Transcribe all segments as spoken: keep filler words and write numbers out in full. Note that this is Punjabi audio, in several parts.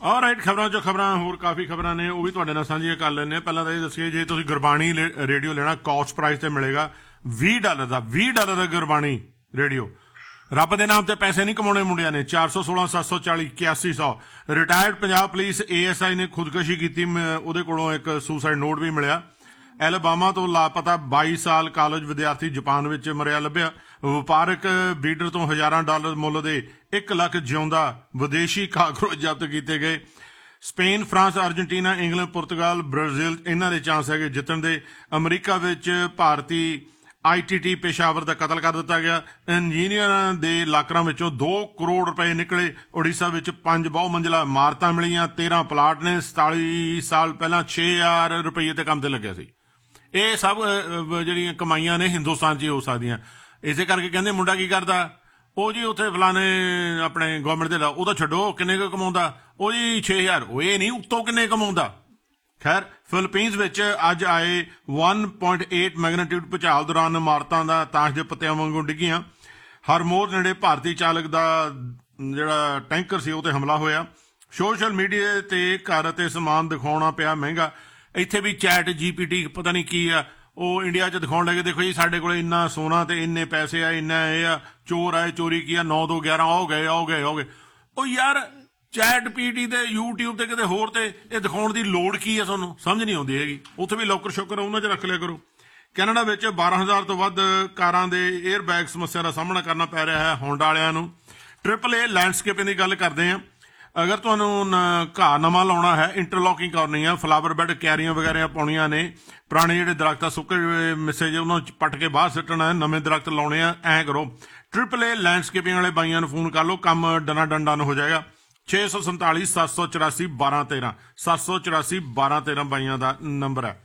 ਆਲ ਰਾਈਟ, ਖਬਰਾਂ ਚੋਂ ਖਬਰਾਂ ਹੋਰ ਕਾਫੀ ਖਬਰਾਂ ਨੇ, ਉਹ ਵੀ ਤੁਹਾਡੇ ਨਾਲ ਸਾਂਝੀਆਂ ਕਰ ਲੈਂਦੇ। ਪਹਿਲਾਂ ਤਾਂ ਇਹ ਦੱਸੀਏ, ਜੇ ਤੁਸੀਂ ਗੁਰਬਾਣੀ ਰੇਡੀਓ ਲੈਣਾ ਕਾਸਟ ਪ੍ਰਾਈਸ ਤੇ ਮਿਲੇਗਾ ਵੀਹ ਡਾਲਰ ਦਾ। ਵੀਹ ਡਾਲਰ ਦਾ ਗੁਰਬਾਣੀ ਰੇਡੀਓ। ਰੱਬ ਦੇ ਨਾਮ ਤੇ ਪੈਸੇ ਨਹੀਂ ਕਮਾਉਣੇ ਮੁੰਡਿਆਂ ਨੇ। ਚਾਰ ਸੌ ਸੋਲਾਂ ਸੱਤ ਸੌ ਚਾਲੀ ਇਕਿਆਸੀ ਸੌ। Retired Punjab police A S I ਨੇ ਖੁਦਕੁਸ਼ੀ ਕੀਤੀ, ਉਹਦੇ ਕੋਲੋਂ ਇੱਕ ਸੁਸਾਈਡ ਨੋਟ ਵੀ ਮਿਲਿਆ। ਐਲਬਾਮਾ ਤੋਂ ਲਾਪਤਾ ਬਾਈ ਸਾਲ ਕਾਲਜ ਵਿਦਿਆਰਥੀ ਜਾਪਾਨ ਵਿੱਚ ਮਰਿਆ ਲੱਭਿਆ। ਵਪਾਰਕ ਬੀਡਰ ਤੋਂ ਹਜ਼ਾਰਾਂ ਡਾਲਰ ਮੁੱਲ ਦੇ ਇੱਕ ਲੱਖ ਜਿਉਂਦਾ ਵਿਦੇਸ਼ੀ ਕਾਕਰੋਚ ਜ਼ਬਤ ਕੀਤੇ ਗਏ। ਸਪੇਨ, ਫਰਾਂਸ, ਅਰਜਨਟੀਨਾ, ਇੰਗਲੈਂਡ, ਪੁਰਤਗਾਲ, ਬ੍ਰਾਜ਼ੀਲ ਇਹਨਾਂ ਦੇ ਚਾਂਸ ਹੈਗੇ ਜਿੱਤਣ ਦੇ। ਅਮਰੀਕਾ ਵਿੱਚ ਭਾਰਤੀ ਆਈ ਟੀ ਟੀ ਪੇਸ਼ਾਵਰ ਦਾ ਕਤਲ ਕਰ ਦਿੱਤਾ ਗਿਆ। ਇੰਜੀਨੀਅਰਾਂ ਦੇ ਲਾਕਰਾਂ ਵਿੱਚੋਂ ਦੋ ਕਰੋੜ ਰੁਪਏ ਨਿਕਲੇ। ਉੜੀਸਾ ਵਿੱਚ ਪੰਜ ਬਹੁ ਮੰਜ਼ਿਲਾ ਇਮਾਰਤਾਂ ਮਿਲੀਆਂ। ਤੇਰਾਂ ਪਲਾਟ ਨੇ। ਸਤਾਲੀ ਸਾਲ ਪਹਿਲਾਂ ਛੇ ਹਜ਼ਾਰ ਰੁਪਏ ਤੇ ਕੰਮ ਤੇ ਲੱਗਿਆ ਸੀ। ਇਹ ਸਭ ਜਿਹੜੀਆਂ ਕਮਾਈਆਂ ਨੇ ਹਿੰਦੁਸਤਾਨ 'ਚ ਹੀ ਹੋ ਸਕਦੀਆਂ। ਇਸੇ ਕਰਕੇ ਕਹਿੰਦੇ ਮੁੰਡਾ ਕੀ ਕਰਦਾ, ਉਹ ਜੀ ਉੱਥੇ ਫਲਾਣੇ ਆਪਣੇ ਗਵਰਨਮੈਂਟ ਦੇ ਲਾ, ਉਹ ਤਾਂ ਛੱਡੋ ਕਿੰਨੇ ਕੁ ਕਮਾਉਂਦਾ, ਉਹ ਜੀ ਛੇ ਹਜ਼ਾਰ। ਉਹ ਇਹ ਨਹੀਂ ਉੱਤੋਂ ਕਿੰਨੇ ਕਮਾਉਂਦਾ। ਖੈਰ, ਫਿਲੀਪੀਨਸ ਵਿੱਚ ਅੱਜ ਆਏ ਇੱਕ ਪੁਆਇੰਟ ਅੱਠ ਮੈਗਨੀਟਿਊਡ ਭੂਚਾਲ ਦੌਰਾਨ ਇਮਾਰਤਾਂ ਦਾ ਤਾਸ਼ ਦੇ ਪੱਤਿਆਂ ਵਾਂਗੂ ਡਿੱਗੀਆਂ। ਹਰਮੋਰ ਨੇੜੇ ਭਾਰਤੀ ਚਾਲਕ ਦਾ ਜਿਹੜਾ ਟੈਂਕਰ ਸੀ ਉਹ ਤੇ ਹਮਲਾ ਹੋਇਆ। ਸੋਸ਼ਲ ਮੀਡੀਆ ਤੇ ਘਰ ਅਤੇ ਸਮਾਨ ਦਿਖਾਉਣਾ ਪਿਆ ਮਹਿੰਗਾ। ਇੱਥੇ ਵੀ ਚੈਟ ਜੀ ਪੀ ਟੀ ਪਤਾ ਨਹੀਂ ਕੀ ਆ, ਉਹ ਇੰਡੀਆ 'ਚ ਦਿਖਾਉਣ ਲੱਗੇ, ਦੇਖੋ ਜੀ ਸਾਡੇ ਕੋਲ ਇੰਨਾ ਸੋਨਾ ਤੇ ਇੰਨੇ ਪੈਸੇ ਆ, ਇੰਨਾ ਇਹ ਆ, ਚੋਰ ਆਏ ਚੋਰੀ ਕੀ ਆ, ਨੌ ਦੋ ਗਿਆਰਾਂ ਹੋ ਗਏ ਹੋ ਗਏ ਹੋ ਗਏ। ਉਹ ਯਾਰ ਚੈਟ ਪੀ ਟੀ ਤੇ ਯੂਟਿਊਬ ਤੇ ਕਿਤੇ ਹੋਰ ਤੇ ਇਹ ਦਿਖਾਉਣ ਦੀ ਲੋੜ ਕੀ ਆ, ਤੁਹਾਨੂੰ ਸਮਝ ਨਹੀਂ ਆਉਂਦੀ ਹੈਗੀ। ਉੱਥੇ ਵੀ ਲੋਕਰ ਸ਼ੋਕਰ ਉਹਨਾਂ 'ਚ ਰੱਖ ਲਿਆ ਕਰੋ। ਕੈਨੇਡਾ ਵਿੱਚ ਬਾਰਾਂ ਹਜ਼ਾਰ ਤੋਂ ਵੱਧ ਕਾਰਾਂ ਦੇ ਏਅਰ ਬੈਗ ਸਮੱਸਿਆ ਦਾ ਸਾਹਮਣਾ ਕਰਨਾ ਪੈ ਰਿਹਾ ਹੈ ਹੋਂਡਾ ਵਾਲਿਆਂ ਨੂੰ। ਟ੍ਰਿਪਲ ਏ ਲੈਂਡਸਕੇਪਿੰਗ ਦੀ ਗੱਲ ਕਰਦੇ ਹਾਂ। ਅਗਰ ਤੁਹਾਨੂੰ ਘਾਹ ਨਵਾਂ ਲਾਉਣਾ ਹੈ, ਇੰਟਰਲੋਕਿੰਗ ਕਰਨੀ ਆ, ਫਲਾਵਰ ਬੈੱਡ ਕਿਆਰੀਆਂ ਵਗੈਰਾ ਪਾਉਣੀਆਂ ਨੇ, ਪੁਰਾਣੇ ਜਿਹੜੇ ਦਰਖਤ ਆ ਸੁੱਕੇ ਮਿੱਸੇ ਜੇ ਉਹਨਾਂ ਪੱਟ ਕੇ ਬਾਹਰ ਸੁੱਟਣਾ, ਨਵੇਂ ਦਰਖਤ ਲਾਉਣੇ ਆ, ਐਂ ਕਰੋ। ਟ੍ਰਿਪਲ ਏ ਲੈਂਡਸਕੇਪਿੰਗ ਵਾਲੇ ਬਾਈਆਂ ਨੂੰ ਫੋਨ ਕਰ ਲਓ, ਕੰਮ ਡਨਾ ਡੰਡਾ ਹੋ ਜਾਏਗਾ। ਛੇ ਸੌ ਸੰਤਾਲੀ ਸੱਤ ਸੌ ਚੁਰਾਸੀ ਬਾਰਾਂ ਤੇਰਾਂ ਸੱਤ ਸੌ ਚੁਰਾਸੀ ਬਾਰਾਂ ਤੇਰਾਂ ਬਾਈਆਂ ਦਾ ਨੰਬਰ ਹੈ।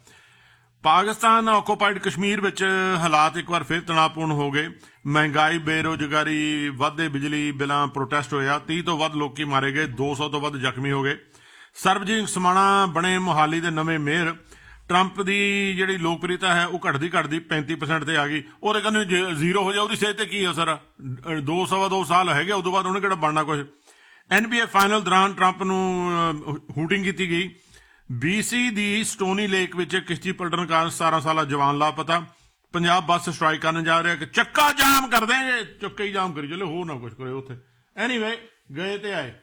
ਪਾਕਿਸਤਾਨ ਆਕੂਪਾਈਡ ਕਸ਼ਮੀਰ ਵਿੱਚ ਹਾਲਾਤ ਇੱਕ ਵਾਰ ਫਿਰ ਤਣਾਅਪੂਰਨ ਹੋ ਗਏ। ਮਹਿੰਗਾਈ, ਬੇਰੁਜ਼ਗਾਰੀ, ਵਾਧੇ ਬਿਜਲੀ ਬਿੱਲਾਂ, ਪ੍ਰੋਟੈਸਟ ਹੋਇਆ। ਤੀਹ ਤੋਂ ਵੱਧ ਲੋਕੀ ਮਾਰੇ ਗਏ, ਦੋ ਸੌ ਤੋਂ ਵੱਧ ਜ਼ਖਮੀ ਹੋ ਗਏ। ਸਰਬਜੀਤ ਸਮਾਣਾ ਬਣੇ ਮੋਹਾਲੀ ਦੇ ਨਵੇਂ ਮੇਅਰ। ਟਰੰਪ ਦੀ ਜਿਹੜੀ ਲੋਕਪ੍ਰਿਯਤਾ ਹੈ ਉਹ ਘਟਦੀ ਘਟਦੀ ਪੈਂਤੀ ਪਰਸੈਂਟ ਤੇ ਆ ਗਈ। ਉਹਦੇ ਕਹਿੰਦੇ ਜ਼ੀਰੋ ਹੋ ਜਾ, ਉਹਦੀ ਸਿਹਤ ਤੇ ਕੀ ਅਸਰ ਆ? ਦੋ ਸਵਾ ਦੋ ਸਾਲ ਹੈਗੇ, ਉਦੋਂ ਬਾਅਦ ਉਹਨੇ ਕਿਹੜਾ ਬਣਨਾ ਕੁਛ। ਐਨ ਬੀ ਏ ਫਾਈਨਲ ਦੌਰਾਨ ਟਰੰਪ ਨੂੰ ਹੂਟਿੰਗ ਕੀਤੀ ਗਈ। ਬੀ ਸੀ ਦੀ ਸਟੋਨੀ ਲੇਕ ਵਿੱਚ ਕਿਸ਼ਤੀ ਪਲਟਣ ਕਾਰਨ ਸਤਾਰਾਂ ਸਾਲਾ ਜਵਾਨ ਲਾਪਤਾ। ਪੰਜਾਬ ਬੱਸ ਸਟ੍ਰਾਈਕ ਕਰਨ ਜਾ ਰਿਹਾ ਕਿ ਚੱਕਾ ਜਾਮ ਕਰ ਦੇਂਗੇ, ਚੱਕੇ ਹੀ ਜਾਮ ਕਰੀ ਚਲੋ, ਹੋਰ ਨਾ ਕੁਛ ਕਰੇ ਉੱਥੇ। ਐਨੀਵੇ ਗਏ ਤੇ ਆਏ।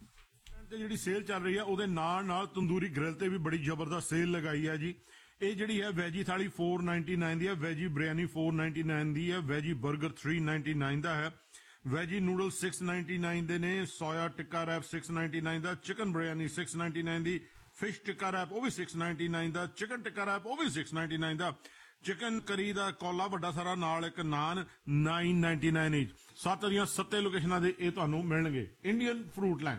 ਤੇ ਜਿਹੜੀ ਸੇਲ ਚੱਲ ਰਹੀ ਹੈ ਉਹਦੇ ਨਾਲ ਨਾਲ ਤੰਦੂਰੀ ਗ੍ਰਿਲ ਤੇ ਵੀ ਬੜੀ ਜ਼ਬਰਦਸਤ ਸੇਲ ਲਗਾਈ ਹੈ ਜੀ। ਇਹ ਜਿਹੜੀ ਹੈ ਵੈਜੀ ਥਾਲੀ ਚਾਰ ਸੌ ਨਿਨਆਨਵੇਂ ਦੀ ਹੈ, ਵੈਜੀ ਬਿਰਿਆਨੀ ਚਾਰ ਸੌ ਨਿਨਆਨਵੇਂ ਦੀ ਹੈ, ਵੈਜੀ 버ਗਰ ਤਿੰਨ ਸੌ ਨਿਨਆਨਵੇਂ ਦਾ ਹੈ, ਵੈਜੀ ਨੂਡਲ ਛੇ ਸੌ ਨਿਨਆਨਵੇਂ ਦੇ ਨੇ, ਸੋਇਆ ਟਿੱਕਾ ਰੈਪ ਛੇ ਸੌ ਨਿਨਆਨਵੇਂ ਦਾ, ਚਿਕਨ ਬਿਰਿਆਨੀ ਛੇ ਸੌ ਨਿਨਆਨਵੇਂ ਦੀ, ਫਿਸ਼ ਟਿੱਕਾ ਰੈਪ ਉਹ ਵੀ ਛੇ ਸੌ ਨਿਨਆਨਵੇਂ ਦਾ, ਚਿਕਨ ਟਿੱਕਾ ਰੈਪ ਉਹ ਵੀ ਛੇ ਸੌ ਨਿਨਆਨਵੇਂ ਦਾ, ਚਿਕਨ ਕਰੀ ਦਾ ਕੌਲਾ ਵੱਡਾ ਸਾਰਾ ਨਾਲ ਇੱਕ ਨਾਨ ਨੌ ਸੌ ਨਿਨਆਨਵੇਂ ਇੰਚ। ਸੱਤ ਦੀਆਂ ਸੱਤੇ ਲੋਕੇਸ਼ਨਾਂ ਦੇ ਇਹ ਤੁਹਾਨੂੰ ਮਿਲਣਗੇ। Indian fruit land.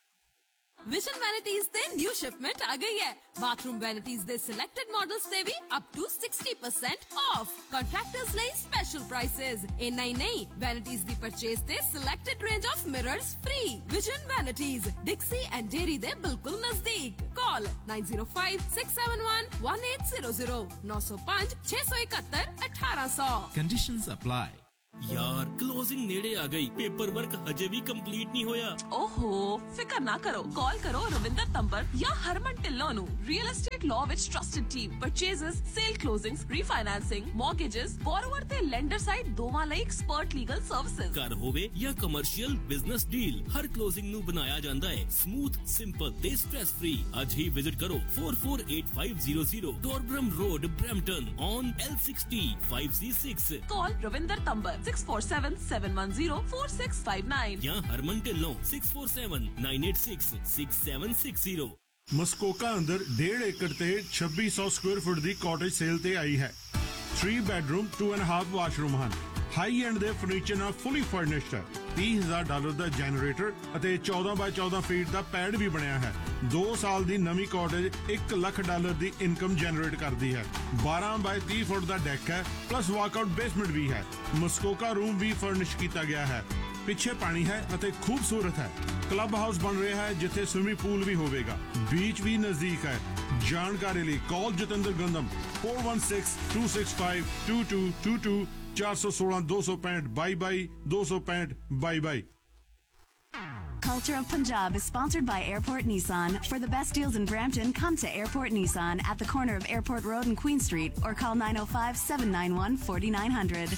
Vision vanities ते न्यू शिपमेंट आ गई है। Bathroom vanities they selected models ते भी up to sixty percent of. Contractors ਲਈ स्पेशल प्राइसेस। ਇੰਨਾ ਹੀ ਨਹੀਂ, वैनिटीज ਦੀ परचेज ਤੇ selected range of mirrors free. Vision vanities डिक्सी and dairy दे बिल्कुल नजदीक। Call nine zero five six seven one one eight zero zero नौ सौ पाँच छह सौ इकहत्तर अठारह सौ। Conditions apply. यार क्लोजिंग नेड़े आ गई, पेपर वर्क हजे भी कंप्लीट नहीं होया। ओहो फिकर ना करो, कॉल करो रविंदर तंबर या हरमन ढिल्लों नु। Real estate law which trusted team, purchases, cell closings, refinancing, mortgages, borrower ते लेंडर साइड दोवां लई एक्सपर्ट लीगल सर्विसेज। घर होवे या कमर्शियल बिजनेस डील, हर क्लोजिंग नु बनाया जांदा है स्मूथ, सिंपल ते स्ट्रेस फ्री। आज ही विजिट करो four four eight five zero zero डॉर्ब्रम road, Brampton on L sixty five C six. Call Ravinder तंबर six four seven seven one zero four six five nine या Harman Dhillon six four seven nine eight six six seven six zero. ਮਸਕੋਕਾ ਅੰਦਰ ਡੇਢ ਏਕੜ ਤੇ ਛੱਬੀ ਸੌ ਸਕੁਅਰ ਫੁੱਟ ਦੀ ਕਾਟੇਜ ਸੇਲ ਤੇ ਆਈ ਹੈ। Three bedroom to and half washroom ਹਨ। ਹਾਈ ਐਂਡ ਦੇ ਫਰਨੀਚਰ ਨਾਲ ਫੁੱਲੀ ਫਰਨਿਸ਼ਡ ਹੈ। ਤੀਹ ਹਜ਼ਾਰ ਡਾਲਰ ਦਾ ਜੈਨਰੇਟਰ ਅਤੇ ਚੌਦਾਂ ਬਾਈ ਚੌਦਾਂ ਫੀਟ ਦਾ ਪੈਡ ਵੀ ਬਣਿਆ ਹੈ। ਦੋ ਸਾਲ ਦੀ ਨਵੀਂ ਕਾਟੇਜ ਇੱਕ ਲੱਖ ਡਾਲਰ ਦੀ ਇਨਕਮ ਜਨਰੇਟ ਕਰਦੀ ਹੈ। ਬਾਰਾਂ ਬਾਈ ਤੀਹ ਫੁੱਟ ਦਾ ਡੈਕ ਹੈ, ਪਲੱਸ ਵਾਕਆਊਟ ਬੇਸਮੈਂਟ ਵੀ ਹੈ। ਮਸਕੋਕਾ ਰੂਮ ਵੀ ਫਰਨਿਸ਼ ਕੀਤਾ ਗਿਆ ਹੈ। ਪਿੱਛੇ ਪਾਣੀ ਹੈ ਅਤੇ ਖੂਬਸੂਰਤ ਹੈ। ਕਲੱਬ ਹਾਊਸ ਬਣ ਰਿਹਾ ਹੈ ਜਿੱਥੇ ਸਵਿਮਿੰਗ ਪੂਲ ਵੀ ਹੋਵੇਗਾ। ਬੀਚ ਵੀ ਨਜ਼ਦੀਕ ਹੈ। ਜਾਣਕਾਰੀ ਲਈ ਕਾਲ Jatinder ਗੰਦਮ four one six to six five to to to to चार सौ सोलह दो सौ पैंठ बाई बाई दो सौ पैंठ by by. Culture of Punjab is sponsored by Airport Nissan. For the best deals in Brampton, come to Airport Nissan at the corner of Airport Road and Queen Street or call nine oh five, seven nine one, four nine zero zero.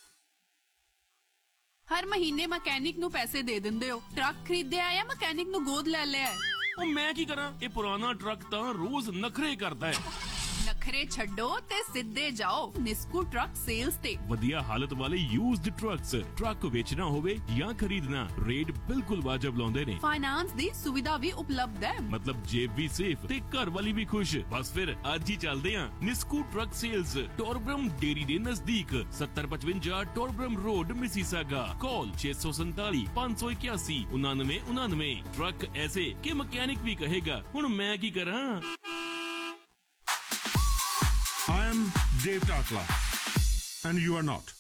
ਹਰ ਮਹੀਨੇ ਮਕੈਨਿਕ ਨੂੰ ਪੈਸੇ ਦੇ ਦਿੰਦੇ ਹੋ। ਟਰੱਕ ਖਰੀਦਿਆ ਜਾਂ ਮਕੈਨਿਕ ਨੂੰ ਗੋਦ ਲੈ ਲਿਆ? ਉਹ ਮੈਂ ਕੀ ਕਰਾਂ, ਇਹ ਪੁਰਾਣਾ ਟਰੱਕ ਤਾਂ ਰੋਜ਼ ਨਖਰੇ ਕਰਦਾ ਹੈ। ਨਖਰੇ ਛੱਡੋ ਤੇ ਸਿੱਧੇ ਜਾਓ ਨਿਸਕੂ ਟਰੱਕ ਸੇਲਸ ਤੇ। ਵਧੀਆ ਹਾਲਤ ਵਾਲੇ ਯੂਜ਼ਡ ਟਰੱਕਸ, ਟਰੱਕ ਵੇਚਣਾ ਹੋਵੇ ਜਾਂ ਖਰੀਦਣਾ, ਰੇਟ ਬਿਲਕੁਲ ਵਾਜਬ ਲਾਉਂਦੇ ਨੇ। ਫਾਈਨਾਂਸ ਦੀ ਸੁਵਿਧਾ ਵੀ ਉਪਲਬਧ ਹੈ, ਮਤਲਬ ਜੇਬ ਵੀ ਸੇਫ ਤੇ ਘਰ ਵਾਲੀ ਵੀ ਖੁਸ਼। ਬਸ ਫਿਰ ਅੱਜ ਹੀ ਚੱਲਦੇ ਆਂ ਨਿਸਕੂ ਟਰੱਕ ਸੇਲਸ, ਟੋਰਬਰਮ ਡੇਰੀ ਦੇ ਨਜ਼ਦੀਕ, ਸੱਤਰ ਪਚਵੰਜਾ ਟੋਰਬਰਮ ਰੋਡ, ਮਿਸੀਸਾਗਾ। ਕਾਲ ਛੇ ਸੌ ਸੰਤਾਲੀ ਪੰਜ ਸੌ ਇਕਿਆਸੀ ਉਨਾਨਵੇਂ ਉਨਾਨਵੇਂ। ਟਰੱਕ ਐਸੇ ਕਿ ਮਕੈਨਿਕ ਵੀ ਕਹੇਗਾ ਹੁਣ ਮੈਂ ਕੀ ਕਰਾਂ। I am Dave Takla, and you are not.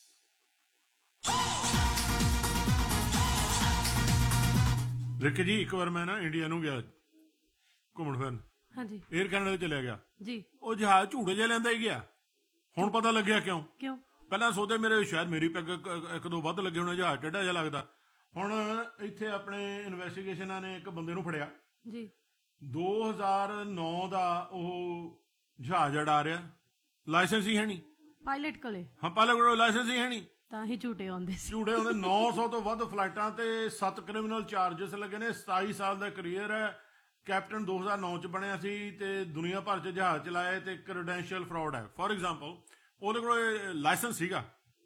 Ricky ਜੀ, ਇੱਕ ਵਾਰ ਮੈਂ ਨਾ ਇੰਡੀਆ ਨੂੰ ਗਿਆ ਘੁੰਮਣ ਫਿਰਨ। ਹਾਂਜੀ। 에ਅਰ ਕੈਨੇਡਾ ਚਲਿਆ ਗਿਆ ਜੀ। ਉਹ ਜਹਾਜ਼ ਝੂਟੇ ਜਿਹਾ ਲੈਂਦਾ ਹੀ ਗਿਆ। ਹੁਣ ਪਤਾ ਲੱਗਿਆ ਕਿਉਂ। ਕਿਉਂ? ਪਹਿਲਾਂ ਸੋਚਦੇ ਮੇਰੇ ਸ਼ਾਇਦ ਮੇਰੀ ਪੈਗ ਇੱਕ ਦੋ ਵੱਧ ਲੱਗੇ ਹੋਣੇ, ਜਹਾਜ਼ ਟੇਢਾ ਜਿਹਾ ਲੱਗਦਾ। ਹੁਣ ਇੱਥੇ ਆਪਣੇ ਇਨਵੈਸਟੀਗੇਸ਼ਨਾਂ ਨੇ ਇੱਕ ਬੰਦੇ ਨੂੰ ਫੜਿਆ ਜੀ। ਦੋ ਹਜ਼ਾਰ ਨੌ ਦਾ ਉਹ ਜਹਾਜ਼ ਉਡਾ ਰਿਹਾ, ਲਾਇਸੈਂਸ ਹੀ ਹੈ ਨਹੀਂ। ਪਾਇਲਟ ਕੋਲੇ ਹਾਂ, ਪਾਇਲਟ ਕੋਲ ਲਾਇਸੈਂਸ ਹੀ ਹੈ ਨਹੀਂ, ਤਾਂ ਹੀ ਝੂਟੇ ਆਉਂਦੇ ਸੀ। ਝੂਟੇ ਆਉਂਦੇ। ਨੌ ਸੌ ਤੋਂ ਵੱਧ ਫਲਾਈਟਾਂ ਤੇ ਸੱਤ ਕ੍ਰਿਮੀਨਲ ਚਾਰजेस ਲੱਗੇ ਨੇ। ਸਤਾਈ ਸਾਲ ਦਾ ਕਰੀਅਰ ਹੈ। ਕੈਪਟਨ ਦੋ ਹਜ਼ਾਰ ਨੌ ਚ ਬਣਿਆ ਸੀ ਤੇ ਦੁਨੀਆ ਭਰ ਚ ਜਹਾਜ਼ ਚਲਾਏ ਤੇ ਕ੍ਰੈਡੈਂਸ਼ੀਅਲ ਫਰਾਡ ਹੈ। ਫੋਰ ਐਗਜ਼ਾਮਪਲ, ਉਹਦੇ ਕੋਲ ਲਾਇਸੈਂਸ ਸੀਗਾ,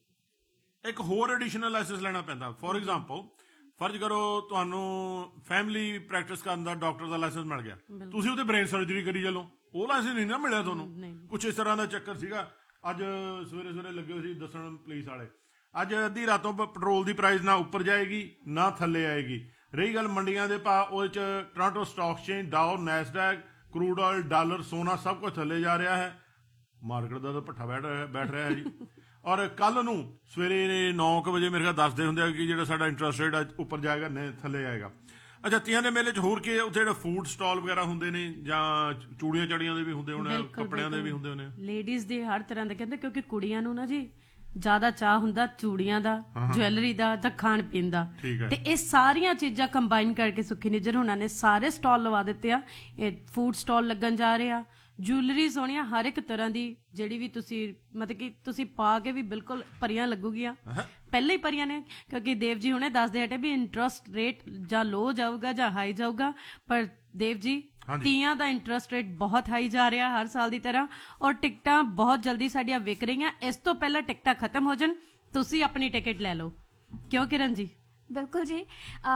ਇੱਕ ਹੋਰ ਐਡੀਸ਼ਨਲ ਲਾਇਸੈਂਸ ਲੈਣਾ ਪੈਂਦਾ। ਫੋਰ ਐਗਜ਼ਾਮਪਲ, ਫਰਜ਼ ਕਰੋ ਤੁਹਾਨੂੰ ਫੈਮਿਲੀ ਪ੍ਰੈਕਟਿਸ ਕਰਨ ਦਾ ਡਾਕਟਰ ਦਾ ਲਾਇਸੈਂਸ ਮਿਲ ਗਿਆ, ਤੁਸੀਂ ਉਹਦੇ ਬ੍ਰੇਨ ਸਰਜਰੀ ਕਰੀ ਚੱਲੋ, ਉਹ ਲਾਇਸੈਂਸ ਨਹੀਂ ਨਾ ਮਿਲਿਆ ਤੁਹਾਨੂੰ। ਕੁਛ ਇਸ ਤਰ੍ਹਾਂ ਦਾ ਚੱਕਰ ਸੀਗਾ। ਅੱਜ ਸਵੇਰੇ ਸਵੇਰੇ ਲੱਗੇ ਹੋਏ ਸੀ ਦੱਸਣ ਪੁਲਿਸ ਵਾਲੇ, ਅੱਜ ਅੱਧੀ ਰਾਤੋਂ ਪੈਟਰੋਲ ਦੀ ਪ੍ਰਾਈਸ ਨਾ ਉੱਪਰ ਜਾਏਗੀ ਨਾ ਥੱਲੇ ਆਏਗੀ। ਰਹੀ ਗੱਲ ਮੰਡੀਆਂ ਦੇ ਭਾਅ, ਉਹਦੇ ਚ Toronto stock exchange, ਡਾਓ, Nasdaq, crude oil, dollar, ਸੋਨਾ ਸਭ ਕੁਝ ਥੱਲੇ ਜਾ ਰਿਹਾ ਹੈ। ਮਾਰਕੀਟ ਦਾ ਤਾਂ ਭੱਠਾ ਬੈਠ ਰਿਹਾ ਬੈਠ ਰਿਹਾ ਹੈ ਜੀ। ਔਰ ਕੱਲ ਨੂੰ ਸਵੇਰੇ ਨੌ ਕੁ ਵਜੇ ਮੇਰੇ ਖਿਆਲ ਦੱਸਦੇ ਹੁੰਦੇ ਆ ਕਿ ਜਿਹੜਾ ਸਾਡਾ ਇੰਟਰਸਟ ਰੇਟ ਉੱਪਰ ਜਾਏਗਾ, ਨਹੀਂ ਥੱਲੇ ਆਏਗਾ। ਅੱਛਾ, ਤੀਆਂ ਦੇ ਮੇਲੇ 'ਚ ਹੋਰ ਕੀ ਉੱਥੇ ਜਿਹੜੇ ਫੂਡ ਸਟਾਲ ਵਗੈਰਾ ਹੁੰਦੇ ਨੇ ਜਾਂ ਚੂੜੀਆਂ ਚੜੀਆਂ ਦੇ ਵੀ ਹੁੰਦੇ ਹੋਣੇ, ਕੱਪੜਿਆਂ ਦੇ ਵੀ ਹੁੰਦੇ ਹੋਣੇ, ਲੇਡੀਜ਼ ਦੇ ਹਰ ਤਰ੍ਹਾਂ ਦੇ। ਕਹਿੰਦੇ ਕਿਉਂਕਿ ਕੁੜੀਆਂ ਨੂੰ ਨਾ ਜੀ ਜ਼ਿਆਦਾ ਚਾਹ ਹੁੰਦਾ ਚੂੜੀਆਂ ਦਾ, ਜੁਐਲਰੀ ਦਾ ਜਾਂ ਖਾਣ ਪੀਣ ਦਾ, ਤੇ ਇਹ ਸਾਰੀਆਂ ਚੀਜ਼ਾਂ ਕੰਬਾਈਨ ਕਰਕੇ ਸੁੱਖੀ ਨਿੱਜਰ ਹੋਣਾ ਨੇ ਸਾਰੇ ਸਟਾਲ ਲਵਾ ਦਿੱਤੇ ਆ। ਇਹ ਫੂਡ ਸਟਾਲ ਲੱਗਣ ਜਾ ਰਹੇ ਆ। ਜੁਐਲਰੀ ਸੋਹਣੀਆਂ ਹਰ ਇੱਕ ਤਰ੍ਹਾਂ ਦੀ, ਜਿਹੜੀ ਵੀ ਤੁਸੀਂ ਮਤਲਬ ਕਿ ਤੁਸੀਂ ਪਾ ਕੇ ਵੀ ਬਿਲਕੁਲ ਪਰੀਆਂ ਲੱਗੂਗੀਆਂ। ਪਹਿਲਾਂ ਹੀ ਪਰੀਆਂ ਨੇ, ਕਿਉਂਕਿ ਦੇਵ ਜੀ ਹੁਣੇ ਦੱਸਦੇ ਹਟੇ ਵੀ ਇੰਟਰਸਟ ਰੇਟ ਜਾਂ ਲੋ ਜਾਊਗਾ ਜਾਂ ਹਾਈ ਜਾਊਗਾ। ਪਰ ਦੇਵ ਜੀ, ਤੀਆਂ ਦਾ ਇੰਟਰਸਟ ਰੇਟ ਬਹੁਤ ਹਾਈ ਜਾ ਰਿਹਾ ਹਰ ਸਾਲ ਦੀ ਤਰ੍ਹਾਂ, ਔਰ ਟਿਕਟਾਂ ਬਹੁਤ ਜਲਦੀ ਸਾਡੀਆਂ ਵਿਕ ਰਹੀਆਂ। ਇਸ ਤੋਂ ਪਹਿਲਾਂ ਟਿਕਟਾਂ ਖਤਮ ਹੋ ਜਾਣ, ਤੁਸੀਂ ਆਪਣੀ ਟਿਕਟ ਲੈ ਲਓ। ਕਿਉਂ ਕਿਰਨ ਜੀ? ਬਿਲਕੁਲ ਜੀ।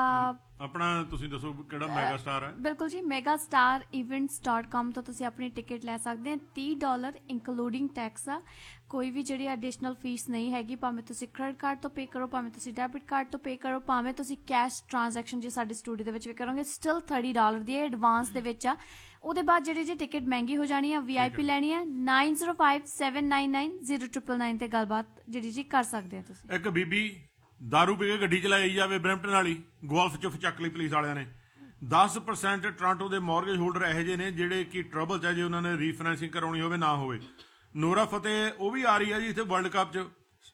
ਆਪਣਾ ਤੁਸੀਂ ਦੱਸੋ ਕਿਹੜਾ ਮੈਗਾ ਸਟਾਰ ਹੈ? ਬਿਲਕੁਲ ਜੀ, mega star events dot com ਤੋਂ ਤੁਸੀਂ ਆਪਣੀ ਟਿਕਟ ਲੈ ਸਕਦੇ ਹੋ। ਤੀਹ ਡਾਲਰ ਇਨਕਲੂਡਿੰਗ ਟੈਕਸ ਆ। ਕੋਈ ਵੀ ਜਿਹੜੀ ਐਡੀਸ਼ਨਲ ਫੀਸ ਨਹੀਂ ਹੈਗੀ। ਭਾਵੇਂ ਤੁਸੀਂ ਕ੍ਰੈਡਿਟ ਕਾਰਡ ਤੋਂ ਪੇ ਕਰੋ, ਭਾਵੇਂ ਤੁਸੀਂ ਡੈਬਿਟ ਕਾਰਡ ਤੋਂ ਪੇ ਕਰੋ, ਭਾਵੇਂ ਤੁਸੀਂ ਕੈਸ਼ ਟ੍ਰਾਂਜੈਕਸ਼ਨ ਜੇ ਸਾਡੇ ਸਟੂਡੀਓ ਦੇ ਵਿੱਚ ਵੀ ਕਰੋਗੇ, ਸਟਿਲ ਥਰਟੀ ਡਾਲਰ ਦੀ ਐਡਵਾਂਸ ਦੇ ਵਿੱਚ ਆ। ਉਹਦੇ ਬਾਅਦ ਜਿਹੜੀ ਜੀ ਟਿਕਟ ਮਹਿੰਗੀ ਹੋ ਜਾਣੀ ਆ, ਵੀ ਆਈ ਪੀ ਲੈਣੀ ਆ, nine zero five seven nine nine zero triple nine ਤੇ ਗੱਲਬਾਤ ਜਿਹੜੀ ਜੀ ਕਰ ਸਕਦੇ ਹੋ ਤੁਸੀਂ। ਇੱਕ ਬੀਬੀ ਦਾਰੂ ਪੀ ਕੇ ਗੱਡੀ ਚਲਾਈ ਜਾਵੇ ਬਰੈਂਪਟਨ ਵਾਲੀ, ਗੋਲਫ ਚ ਚੱਕ ਲਈ ਪੁਲਿਸ ਵਾਲਿਆਂ ਨੇ। ਦਸ ਪਰਸੈਂਟ ਟੋਰਾਂਟੋ ਦੇ ਮੌਰਗੇਜ ਹੋਲਡਰ ਇਹੋ ਜਿਹੇ ਨੇ ਜਿਹੜੇ ਕਿ ਟਰਬਲ ਚ ਹੈ, ਜੇ ਉਹਨਾਂ ਨੇ ਰੀਫਾਈਨੈਂਸਿੰਗ ਕਰਾਉਣੀ ਹੋਵੇ ਨਾ ਹੋਵੇ। ਨੂਰਾ ਫਤਿਹ ਉਹ ਵੀ ਆ ਰਹੀ ਹੈ ਜੀ ਇੱਥੇ ਵਰਲਡ ਕੱਪ ਚ।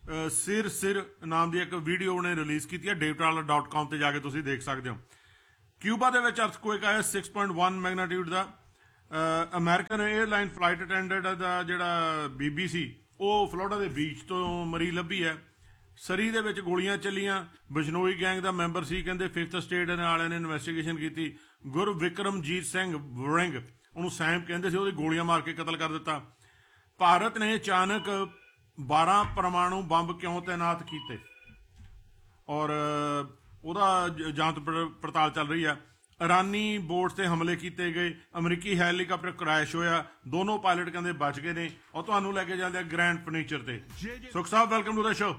ਸਿਰ ਸਿਰ ਨਾਮ ਦੀ ਇੱਕ ਵੀਡੀਓ ਉਹਨੇ ਰਿਲੀਜ਼ ਕੀਤੀ ਹੈ, ਡੇਵ ਟਾਲਰ ਡਾਟ ਕਾਮ ਤੇ ਜਾ ਕੇ ਤੁਸੀਂ ਦੇਖ ਸਕਦੇ ਹੋ। ਕਿਊਬਾ ਦੇ ਵਿੱਚ ਅਰਥਕੁਏਕ ਆਇਆ ਸਿਕਸ ਪੁਆਇੰਟ ਵਨ ਮੈਗਨੀਟਿਊਡ ਦਾ। ਅਮਰੀਕਨ 에ਅਰਲਾਈਨ ਫਲਾਈਟ ਅਟੈਂਡੈਂਟ ਦਾ ਜਿਹੜਾ ਬੀਬੀ ਸੀ, ਉਹ ਫਲੋਰੀਡਾ ਦੇ ਬੀਚ ਤੋਂ ਮਰੀ ਲੱਭੀ ਹੈ। ਸਰੀ ਦੇ ਵਿੱਚ ਗੋਲੀਆਂ ਚੱਲੀਆਂ, ਬਿਸ਼ਨੋਈ ਗੈਂਗ ਦਾ ਮੈਂਬਰ ਸੀ। ਕਹਿੰਦੇ ਫਿਫਥ ਸਟੇਟ ਵਾਲਿਆਂ ਨੇ ਇਨਵੈਸਟੀਗੇਸ਼ਨ ਕੀਤੀ। ਗੁਰਵਿਕਰਮਜੀਤ ਸਿੰਘ ਵਰਿੰਗ, ਉਹਨੂੰ ਸੈਮ ਕਹਿੰਦੇ ਸੀ, ਉਹਦੀ ਗੋਲੀਆਂ ਮਾਰ ਕੇ ਕਤਲ ਕਰ ਦਿੱਤਾ। ਭਾਰਤ ਨੇ ਅਚਾਨਕ ਬਾਰਾਂ ਪਰਮਾਣੂ ਬੰਬ ਕਿਉਂ ਤੈਨਾਤ ਕੀਤੇ, ਔਰ ਉਹਦਾ ਜਾਂਚ ਪੜਤਾਲ ਚੱਲ ਰਹੀ ਹੈ। ਇਰਾਨੀ ਬੋਰਡ ਤੇ ਹਮਲੇ ਕੀਤੇ ਗਏ, ਅਮਰੀਕੀ ਹੈਲੀਕਾਪਟਰ ਕ੍ਰੈਸ਼ ਹੋਇਆ, ਦੋਨੋਂ ਪਾਇਲਟ ਕਹਿੰਦੇ ਬਚ ਗਏ ਨੇ। ਔਰ ਤੁਹਾਨੂੰ ਲੈ ਕੇ ਜਾਂਦੇ ਆ ਗ੍ਰੈਂਡ ਫਰਨੀਚਰ ਤੇ। ਸੁਖ ਸਾਹਿਬ, ਵੈਲਕਮ ਟੂ ਦ ਸ਼ੋ।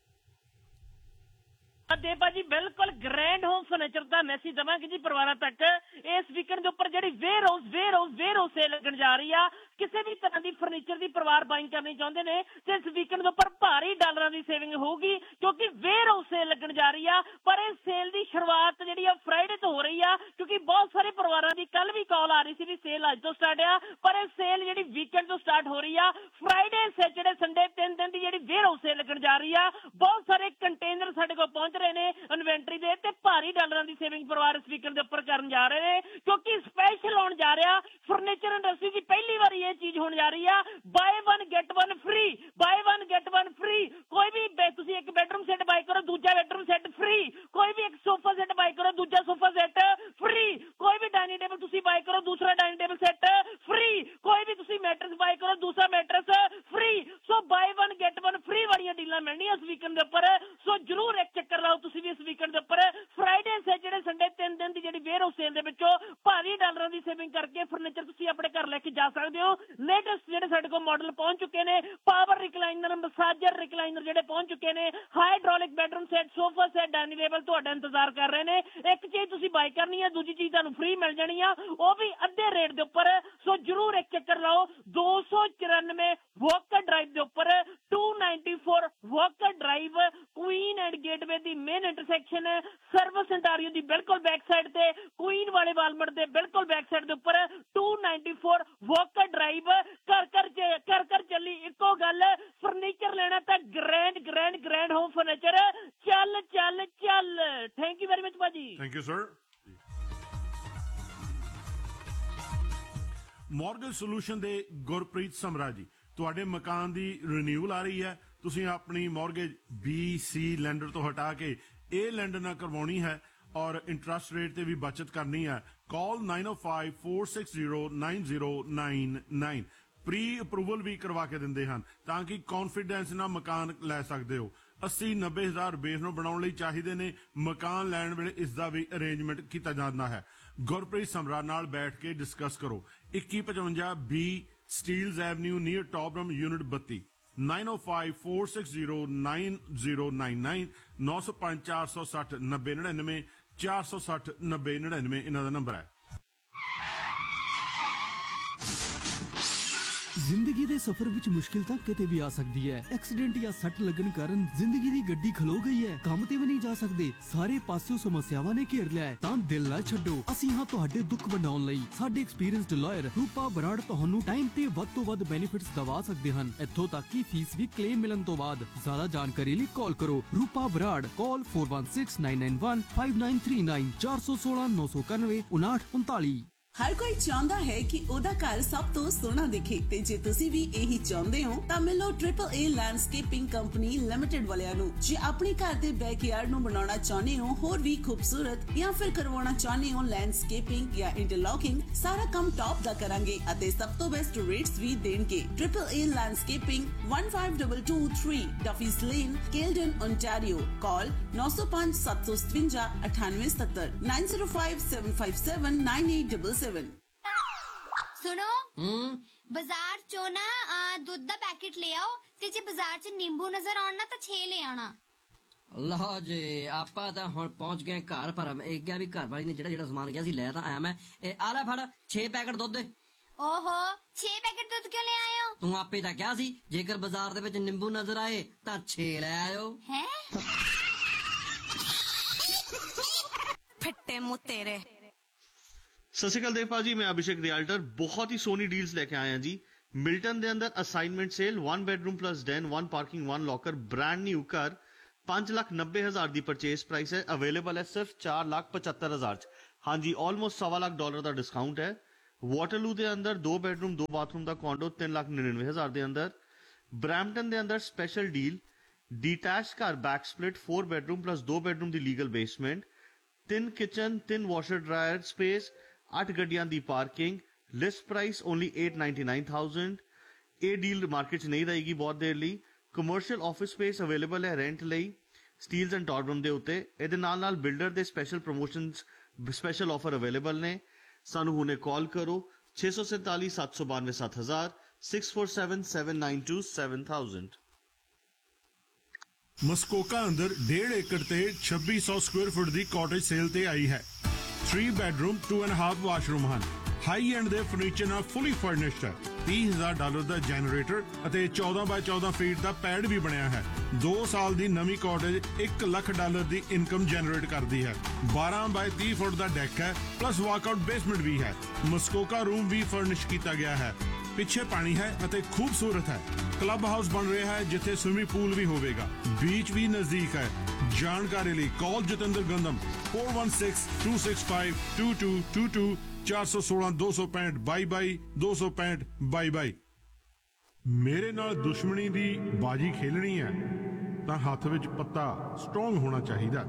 ਦੇਵਾ ਜੀ, ਬਿਲਕੁਲ ਗ੍ਰੈਂਡ ਹੋਮ ਫਰਨੀਚਰ ਦਾ ਮੈਸੇਜ ਦੇਵਾਂਗੇ ਜੀ ਪਰਿਵਾਰਾਂ ਤੱਕ। ਇਸ ਵੀਕਐਂਡ ਦੇ ਉੱਪਰ ਜਿਹੜੀ wear house wear house wear house sale ਲੱਗਣ ਜਾ ਰਹੀ ਆ। ਕਿਸੇ ਵੀ ਤਰ੍ਹਾਂ ਦੀ ਫਰਨੀਚਰ ਦੀ ਪਰਿਵਾਰ ਬਾਇੰਗ ਕਰਨੀ ਚਾਹੁੰਦੇ ਨੇ ਤੇ ਇਸ ਵੀਕਐਂਡ ਦੇ ਉੱਪਰ ਭਾਰੀ ਡਾਲਰਾਂ ਦੀ ਸੇਵਿੰਗ ਹੋਊਗੀ, ਕਿਉਂਕਿ ਵੇਅਰ ਹਾਊਸ ਸੇਲ ਲੱਗਣ ਜਾ ਰਹੀ ਆ। ਪਰ ਇਸ ਸੇਲ ਦੀ ਸ਼ੁਰੂਆਤ ਜਿਹੜੀ ਆ ਫਰਾਈਡੇ ਤੋਂ ਹੋ ਰਹੀ ਆ, ਕਿਉਂਕਿ ਬਹੁਤ ਸਾਰੇ ਪਰਿਵਾਰਾਂ ਦੀ ਕੱਲ ਵੀ ਕਾਲ ਆ ਰਹੀ ਸੀ ਵੀ ਸੇਲ ਅੱਜ ਤੋਂ ਸਟਾਰਟ ਆ, ਪਰ ਇਹ ਸੇਲ ਜਿਹੜੀ ਵੀਕਐਂਡ ਤੋਂ ਸਟਾਰਟ ਹੋ ਰਹੀ ਆ। ਫਰਾਈਡੇ, ਸੈਚਰਡੇ, ਸੰਡੇ ਤਿੰਨ ਦਿਨ ਦੀ ਜਿਹੜੀ ਵੇਅਰ ਹਾਊਸ ਸੇਲ ਲੱਗਣ ਜਾ ਰਹੀ ਆ। ਬਹੁਤ ਸਾਰੇ ਕੰਟੇਨਰ ਸਾਡੇ ਕੋਲ ਪਹੁੰਚ ਰਹੇ ਨੇ ਇਨਵੈਂਟਰੀ ਦੇ, ਤੇ ਭਾਰੀ ਡਾਲਰਾਂ ਦੀ ਸੇਵਿੰਗ ਪਰਿਵਾਰ ਇਸ ਵੀਕਐਂਡ ਦੇ ਉੱਪਰ ਕਰਨ ਜਾ ਰਹੇ ਨੇ, ਕਿਉਂਕਿ ਸਪੈਸ਼ਲ ਆਉਣ ਜਾ ਰਿਹਾ ਫਰਨੀਚਰ ਇੰਡਸਟਰੀ ਦੀ ਪਹਿਲੀ ਵਾਰੀ ਇਹ ਚੀਜ਼ ਹੋਣ ਜਾ ਰਹੀ ਆ, bye one get one free, bye one get one free. ਕੋਈ ਵੀ ਤੁਸੀਂ ਇੱਕ ਬੈਡਰੂਮ ਸੈੱਟ ਬਾਈ ਕਰੋ, ਦੂਜਾ ਬੈਡਰੂਮ ਸੈੱਟ ਫ੍ਰੀ। ਕੋਈ ਵੀ ਇੱਕ ਸੋਫਾ ਸੈੱਟ ਬਾਈ ਕਰੋ, ਦੂਜਾ ਸੋਫਾ ਸੈੱਟ ਫ੍ਰੀ। ਕੋਈ ਵੀ ਡਾਈਨਿੰਗ ਟੇਬਲ ਤੁਸੀਂ ਬਾਈ ਕਰੋ, ਦੂਸਰਾ ਡਾਈਨਿੰਗ ਟੇਬਲ ਸੈੱਟ ਫ੍ਰੀ। ਕੋਈ ਵੀ ਤੁਸੀਂ ਮੈਟਰਸ ਬਾਈ ਕਰੋ, ਦੂਸਰਾ matters free. So bye one get one free ਵਾਲੀਆਂ ਡੀਲਾਂ ਮਿਲਣੀਆਂ ਇਸ ਵੀਕਐਂਡ ਦੇ ਉੱਪਰ। ਸੋ ਜਰੂਰ ਇੱਕ ਚੱਕਰ ਲਾਓ ਤੁਸੀਂ ਵੀ ਇਸ ਵੀਕਐਂਡ ਦੇ ਉੱਪਰ। ਫਰਾਈਡੇ ਸੈਟਰਡੇ ਸੰਡੇ ਤਿੰਨ ਦਿਨ ਦੀ ਜਿਹੜੀ ਵੇਅਰ ਹਾਊਸ ਸੇਲ ਦੇ ਵਿੱਚੋਂ ਭਾਰੀ ਡਾਲਰਾਂ ਦੀ ਸੇਵਿੰਗ ਕਰਕੇ ਫਰਨੀਚਰ ਤੁਸੀਂ ਆਪਣੇ ਘਰ ਲੈ ਕੇ ਜਾ ਸਕਦੇ ਹੋ। ਲੇਟੈਸਟ ਜਿਹੜੇ ਸਾਡੇ ਕੋਲ ਮਾਡਲ ਪਹੁੰਚ ਚੁੱਕੇ ਨੇ, ਪਾਵਰ ਰਿਕਲਾਈਨਰ, ਮਸਾਜਰ ਰਿਕਲਾਈਨਰ ਜਿਹੜੇ ਪਹੁੰਚ ਚੁੱਕੇ ਨੇ, hydraulic bedroom set, sofa set, dining table ਤੁਹਾਡਾ ਇੰਤਜ਼ਾਰ ਕਰ ਰਹੇ ਨੇ। ਇੱਕ ਚੀਜ਼ ਤੁਸੀਂ ਬਾਈ ਕਰਨੀ ਹੈ, ਦੂਜੀ ਚੀਜ਼ ਤੁਹਾਨੂੰ ਫ੍ਰੀ ਮਿਲ ਜਾਣੀ ਆ, ਉਹ ਵੀ ਅੱਧੇ ਰੇਟ ਦੇ ਉੱਪਰ। ਸੋ ਜਰੂਰ ਇੱਕ ਚੱਕਰ ਲਾਓ। ਦੋ ਸੌ ਚੁਰਾਨਵੇਂ ਵਾਕਰ ਡਰਾਈਵ ਦੇ ਉੱਪਰ, to ninety four Walker drive, Queen and gateway the main intersection, service ਇੰਟਾਰੀਓ ਦੀ ਬਿਲਕੁਲ ਬੈਕ ਸਾਈਡ ਤੇ, ਕੁਈਨ ਵਾਲੇ ਵਾਲਮਾਰਟ ਦੇ ਬਿਲਕੁਲ ਬੈਕ ਸਾਈਡ ਦੇ ਉੱਪਰ, to ninety four Walker drive. ਕਰ ਕਰ ਕਰ ਕਰ ਚੱਲੀ ਇੱਕੋ ਗੱਲ, ਫਰਨੀਚਰ ਲੈਣਾ ਤਾਂ grand grand grand home furniture. ਚੱਲ ਚੱਲ ਚੱਲ। ਥੈਂਕ ਯੂ ਵੈਰੀ ਮਚ ਭਾਜੀ। Thank you sir. Mortgage solution ਦੇ ਗੁਰਪ੍ਰੀਤ ਸਮਰਾ ਜੀ, ਤੁਹਾਡੇ ਮਕਾਨ ਦੀ ਰੀਨਿਊਅਲ ਆ ਰਹੀ ਹੈ, ਤੁਸੀਂ ਆਪਣੀ ਮਾਰਗੇਜ ਬੀ ਸੀ ਲੈਂਡਰ ਤੋਂ ਹਟਾ ਕੇ ਇਹ ਲੈਂਡਰ ਨਾਲ ਕਰਵਾਉਣੀ ਹੈ ਔਰ ਇੰਟਰਸਟ ਰੇਟ ਤੇ ਵੀ ਬਚਤ ਕਰਨੀ ਹੈ, ਕਾਲ ਨਾइन ओ five four six zero nine zero nine nine. Pre approval ਵੀ ਕਰਵਾ ਕੇ ਦਿੰਦੇ ਹਨ ਤਾਂ ਕਿ ਕੌਨਫੀਡੈਂਸ ਨਾਲ ਮਕਾਨ ਲੈ ਸਕਦੇ ਹੋ। अस्सी नब्बे हजार बेस ਨੂੰ ਬਣਾਉਣ ਲਈ ਚਾਹੀਦੇ ਨੇ। ਮਕਾਨ ਲੈਣ ਵੇਲੇ ਇਸ ਦਾ ਵੀ ਅਰੇਂਜਮੈਂਟ ਕੀਤਾ ਜਾਂਦਾ ਹੈ। ਗੁਰਪ੍ਰੀਤ ਸਮਰਾ ਨਾਲ ਬੈਠ ਕੇ ਡਿਸਕਸ ਕਰੋ। इक्की पचवंजा बी ਸਟੀਲਜ਼ ਐਵਨਿਊ ਨੀਅਰ ਟੌਬਰਮ ਯੂਨਿਟ ਬੱਤੀ, नाइन ओ five four six zero nine zero nine nine, नौ सौ पांच चार सौ सठ नब्बे नड़िनवे, चार सौ सठ नब्बे नड़िनवे इन्हां दा नंबर है। ਜ਼ਿੰਦਗੀ ਦੇ ਸਫ਼ਰ ਵਿੱਚ ਮੁਸ਼ਕਿਲ ਤਾਂ ਕਿਤੇ ਵੀ ਆ ਸਕਦੀ ਹੈ। ਐਕਸੀਡੈਂਟ ਜਾਂ ਸੱਟ ਲੱਗਣ ਕਾਰਨ ਜ਼ਿੰਦਗੀ ਦੀ ਗੱਡੀ ਖਲੋ ਗਈ ਹੈ, ਕੰਮ ਤੇ ਵੀ ਨਹੀਂ ਜਾ ਸਕਦੇ, ਸਾਰੇ ਪਾਸਿਓਂ ਸਮੱਸਿਆਵਾਂ ਨੇ ਘੇਰ ਲਿਆ ਹੈ, ਤਾਂ ਦਿਲ ਨਾ ਛੱਡੋ। ਅਸੀਂ ਹਾਂ ਤੁਹਾਡੇ ਦੁੱਖ ਵੰਡਾਉਣ ਲਈ। ਸਾਡੇ ਐਕਸਪੀਰੀਅੰਸਡ ਲਾਇਰ ਰੂਪਾ ਬਰਾੜ ਤੁਹਾਨੂੰ ਟਾਈਮ ਤੇ ਵੱਧ ਤੋਂ ਵੱਧ ਬੈਨੀਫਿਟਸ ਦਵਾ ਸਕਦੇ ਹਨ, ਇੱਥੋਂ ਤੱਕ ਕਿ ਫੀਸ ਵੀ ਕਲੇਮ ਮਿਲਣ ਤੋਂ ਬਾਅਦ। ਜ਼ਿਆਦਾ ਜਾਣਕਾਰੀ ਲਈ ਕਾਲ ਕਰੋ ਰੂਪਾ ਬਰਾੜ, ਕਾਲ four one six nine nine one five nine three nine, चार सौ सोलह नौ सौ इक्यानवे उनाठ उनताली। हर कोई चाहता है कि ओदा घर सब तो सोहना दिखे, ते जे तुसी भी यही चाहते हो तां मिलो triple A landscaping company limited वालियां नू। जे अपने घर दे बैकयार्ड नू बनाना चाहते हो होर भी खूबसूरत, या फिर करवाना चाहते हो लैंडस्केपिंग या इंटरलॉकिंग, सारा काम टॉप दा करांगे अते सब तो बेस्ट रेट्स भी देणगे। Triple A landscaping one five to to three डफीस lane, केल्डन, Ontario. Call नौ सौ पांच सात सौ सतवंजा अठानवे सत्तर, nine zero five seven five seven nine eight double seven. सुनो, बाजार चो ना दूध दा पैकेट ले आओ, ते जे बाजार च नींबू नजर आउण ना तां छे ले आना। ਲਓ ਜੀ ਆਪਾਂ ਤਾਂ ਹੁਣ ਪਹੁੰਚ ਗਏ ਘਰ, ਪਰ ਇਹ ਗਿਆ ਵੀ ਘਰ ਵਾਲੀ ਨੇ ਜਿਹੜਾ ਜਿਹੜਾ ਸਮਾਨ ਕਿਹਾ ਸੀ ਲੈ ਤਾਂ ਆਇਆ ਮੈਂ। ਇਹ ਆ ਲੈ ਫੜ छह ਪੈਕਟ ਦੁੱਧ ਦੇ। ਓਹੋ छह ਪੈਕਟ ਦੁੱਧ ਕਿਉਂ ਲੈ ਆਏ ਹੋ? ਤੂੰ ਆਪੇ ਤਾਂ ਕਿਹਾ ਸੀ ਜੇਕਰ ਬਾਜ਼ਾਰ ਦੇ ਵਿੱਚ ਨਿੰਬੂ ਨਜ਼ਰ ਆਏ ਤਾਂ छह ਲੈ ਆਇਓ। ਹੈ ਫਿੱਟੇ ਮੂੰਹ ਤੇਰੇ। ਸਤਿ ਸ਼੍ਰੀ ਅਕਾਲ ਦੇਵ ਭਾਜੀ, ਮੈਂ ਅਭਿਸ਼ੇਕ ਰਿਆਲਟਰ ਬਹੁਤ ਹੀ ਸੋਹਣੀ ਡੀਲਸ ਲੈ ਕੇ ਆਇਆ ਜੀ। ਮਿਲਟਨ ਦੇ ਅੰਦਰ assignment sale, one bedroom plus Dane, one parking, one locker, brand new घर, पांच लाख नब्बे हजार ਦੀ परचेज प्राइस है। अवेलेबल है सिर्फ चार लाख पचहत्तर हजार च। हाँ जी, ऑलमोस्ट सवा लाख डॉलर का डिस्काउंट है। वाटरलू ਦੇ ਅੰਦਰ दो बेडरूम दो बाथरूम ਦਾ कॉन्डो तीन लाख निन्यानवे हजार ਦੇ ਅੰਦਰ। ਬਰੈਂਪਟਨ ਦੇ ਅੰਦਰ स्पेशल डील, डिटैच घर back split, four bedroom plus दो बेडरूम ਦੀ लीगल बेसमेंट, तीन किचन, तीन वॉशर ड्रायर स्पेस, आठ गड्डियां दी parking, list price only eight ninety nine thousand. ये डील मार्केट नहीं रहेगी बहुत देर ਲਈ। कमर्शियल ऑफिस स्पेस अवेलेबल है रेंट ਲਈ ਸਟੀਲਜ਼ ਐਂਡ ਟੌਰਬਰਮ ਦੇ ਉੱਤੇ। ਇਹਦੇ ਨਾਲ ਨਾਲ ਬਿਲਡਰ ਦੇ special promotions, special offer available ਨੇ। ਸਾਨੂੰ ਹੁਣੇ ਕਾਲ ਕਰੋ छह सौ सैंतालीस सात सौ बानवे सात हजार, six four seven seven nine to seven thousand. ਮਸਕੋਕਾ ਅੰਦਰ डेढ़ एकड़ ਤੇ छब्बी सौ ਸਕੁਅਰ ਫੁੱਟ ਦੀ ਕਾਟੇਜ ਸੇਲ ਤੇ ਆਈ ਹੈ। Three bedroom to and half washroom ਹਨ। ਹਾਈ ਐਂਡ ਦੇ ਫਰਨੀਚਰ ਨਾਲ ਫੁੱਲੀ ਫਰਨਿਸ਼ਡ ਹੈ। तीस हज़ार ਡਾਲਰ ਦਾ ਜਨਰੇਟਰ ਅਤੇ चौदह ਬਾਈ चौदह ਫੀਟ ਦਾ ਪੈਡ ਵੀ ਬਣਿਆ ਹੈ। दो ਸਾਲ ਦੀ ਨਵੀਂ ਕਾਟੇਜ एक ਲੱਖ ਡਾਲਰ ਦੀ ਇਨਕਮ ਜਨਰੇਟ ਕਰਦੀ ਹੈ। बारह ਬਾਈ तीस ਫੁੱਟ ਦਾ ਡੈਕ ਹੈ, ਪਲੱਸ ਵਾਕਆਊਟ ਬੇਸਮੈਂਟ ਵੀ ਹੈ। ਮਸਕੋਕਾ ਰੂਮ ਵੀ ਫਰਨਿਸ਼ ਕੀਤਾ ਗਿਆ ਹੈ। ਪਿੱਛੇ ਪਾਣੀ ਹੈ ਅਤੇ ਖੂਬਸੂਰਤ ਹੈ। ਕਲੱਬ ਹਾਊਸ ਬਣ ਰਿਹਾ ਹੈ ਜਿੱਥੇ ਸਵਿਮਿੰਗ ਪੂਲ ਵੀ ਹੋਵੇਗਾ। ਬੀਚ ਵੀ ਨਜ਼ਦੀਕ ਹੈ। ਜਾਣਕਾਰੀ ਲਈ ਕਾਲ Jatinder ਗੰਦਮ four one six two six five two two two two ਚਾਰ ਸੌ ਸੋਲਾਂ ਦੋ ਸੌ ਪੈਂਹਠ ਬਾਈ ਬਾਈ ਦੋ ਸੌ ਪੈਂਹਠ ਬਾਈ ਬਾਈ। ਮੇਰੇ ਨਾਲ ਦੁਸ਼ਮਣੀ ਦੀ ਬਾਜੀ ਖੇਲਣੀ ਹੈ ਤਾਂ ਹੱਥ ਵਿੱਚ ਪੱਤਾ ਸਟਰੋਂਗ ਹੋਣਾ ਚਾਹੀਦਾ।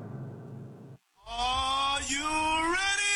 Are you ready?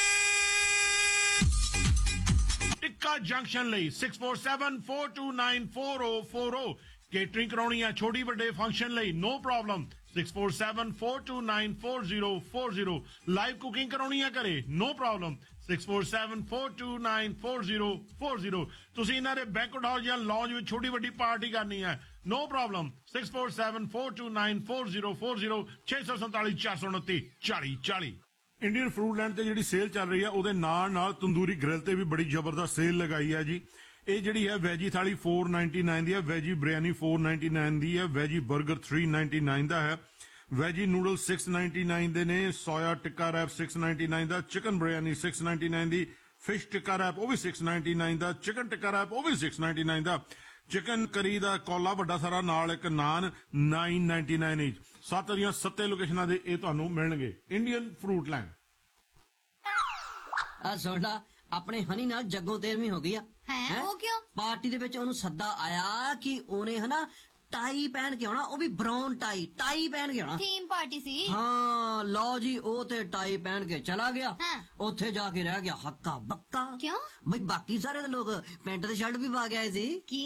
Tikka junction ਲਈ six four seven four two nine four zero four zero। Catering ਕਰਾਉਣੀ ਹੈ ਛੋਟੀ ਵੱਡੇ ਫੰਕਸ਼ਨ ਲਈ, no problem six four seven four two nine four zero four zero। Live cooking ਕਰਾਉਣੀ ਹੈ ਘਰੇ, no problem six four seven four two nine four zero four zero। ਤੁਸੀਂ ਇਹਨਾਂ ਦੇ ਬੈਂਕਟ ਹਾਲ ਜਾਂ ਲੌਂਜ ਵਿੱਚ ਛੋਟੀ ਵੱਡੀ ਪਾਰਟੀ ਕਰਨੀ ਹੈ, no problem six four seven four two nine four zero four zero ਛੇ ਸੌ ਸੰਤਾਲੀ ਚਾਰ ਸੌ ਉਨੱਤੀ ਚਾਲੀ ਚਾਲੀ। ਇੰਡੀਅਨ ਫਰੂਟ ਲੈਂਡ ਤੇ ਜਿਹੜੀ ਸੇਲ ਚੱਲ ਰਹੀ ਹੈ ਉਹਦੇ ਨਾਲ ਨਾਲ ਤੰਦੂਰੀ ਗ੍ਰਿਲ ਤੇ ਵੀ ਬੜੀ ਜ਼ਬਰਦਸਤ ਸੇਲ ਲਗਾਈ ਹੈ ਜੀ। ਇਹ ਜਿਹੜੀ ਹੈ ਵੈਜੀ ਥਾਲੀ four ninety-nine ਦੀ ਹੈ, ਵੈਜੀ ਬਿਰਿਆਨੀ four ninety-nine ਦੀ ਹੈ, ਵੈਜੀ 버ਗਰ three ninety-nine ਦਾ ਹੈ, ਵੈਜੀ ਨੂਡਲ six ninety-nine ਦੇ ਨੇ, ਸੋਇਆ ਟਿੱਕਾ ਰੈਪ six ninety-nine ਦਾ, ਚਿਕਨ ਬਿਰਿਆਨੀ six ninety-nine ਦੀ, ਫਿਸ਼ ਟਿੱਕਾ ਰੈਪ ਉਹ ਵੀ six ninety-nine ਦਾ, ਚਿਕਨ ਟਿੱਕਾ ਰੈਪ ਉਹ ਵੀ six ninety-nine ਦਾ, ਚਿਕਨ ਕਰੀ ਦਾ ਕੌਲਾ ਵੱਡਾ ਸਾਰਾ ਨਾਲ ਇੱਕ ਨਾਨ nine ninety-nine each। ਸੱਤ ਦੀਆਂ ਸੱਤੇ ਲੋਕੇਸ਼ਨਾਂ ਦੇ ਇਹ ਤੁਹਾਨੂੰ ਮਿਲਣਗੇ। Indian fruit land. ਆ ਸੁਣ ਲਾ, ਆਪਣੇ ਹਨੀ ਨਾਲ ਜੱਗੋਂ ਤੇਰਵੀਂ ਹੋ ਗਈ ਆ। ਹੈ ਉਹ ਕਿਉਂ? ਪਾਰਟੀ ਦੇ ਵਿੱਚ ਉਹਨੂੰ ਸੱਦਾ ਆਇਆ ਕਿ ਉਹਨੇ ਹਨਾ ਟਾਈ ਪਹਿਨ ਕੇ ਆਉਣਾ, ਉਹ ਵੀ ਬਰਾਊਨ ਟਾਈ ਟਾਈ ਪਹਿਨ ਕੇ ਆਉਣਾ। ਥੀਮ ਪਾਰਟੀ ਸੀ। ਹਾਂ ਲਓ ਜੀ, ਉਹ ਤੇ ਟਾਈ ਪਹਿਨ ਕੇ ਚਲਾ ਗਿਆ। ਉੱਥੇ ਜਾ ਕੇ ਰਹਿ ਗਿਆ ਹੱਕਾ ਬੱਕਾ। ਕਿਉਂ ਬਈ ਬਾਕੀ ਸਾਰੇ ਲੋਕ ਪੈਂਟ ਤੇ ਸ਼ਰਟ ਵੀ ਪਾ ਕੇ ਆਏ ਸੀ। ਕੀ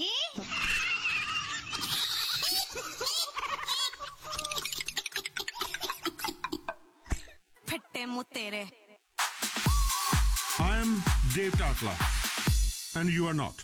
ਫਿੱਟੇ ਮੂੰਹ ਤੇਰੇ। I am Dave Takla and you are not.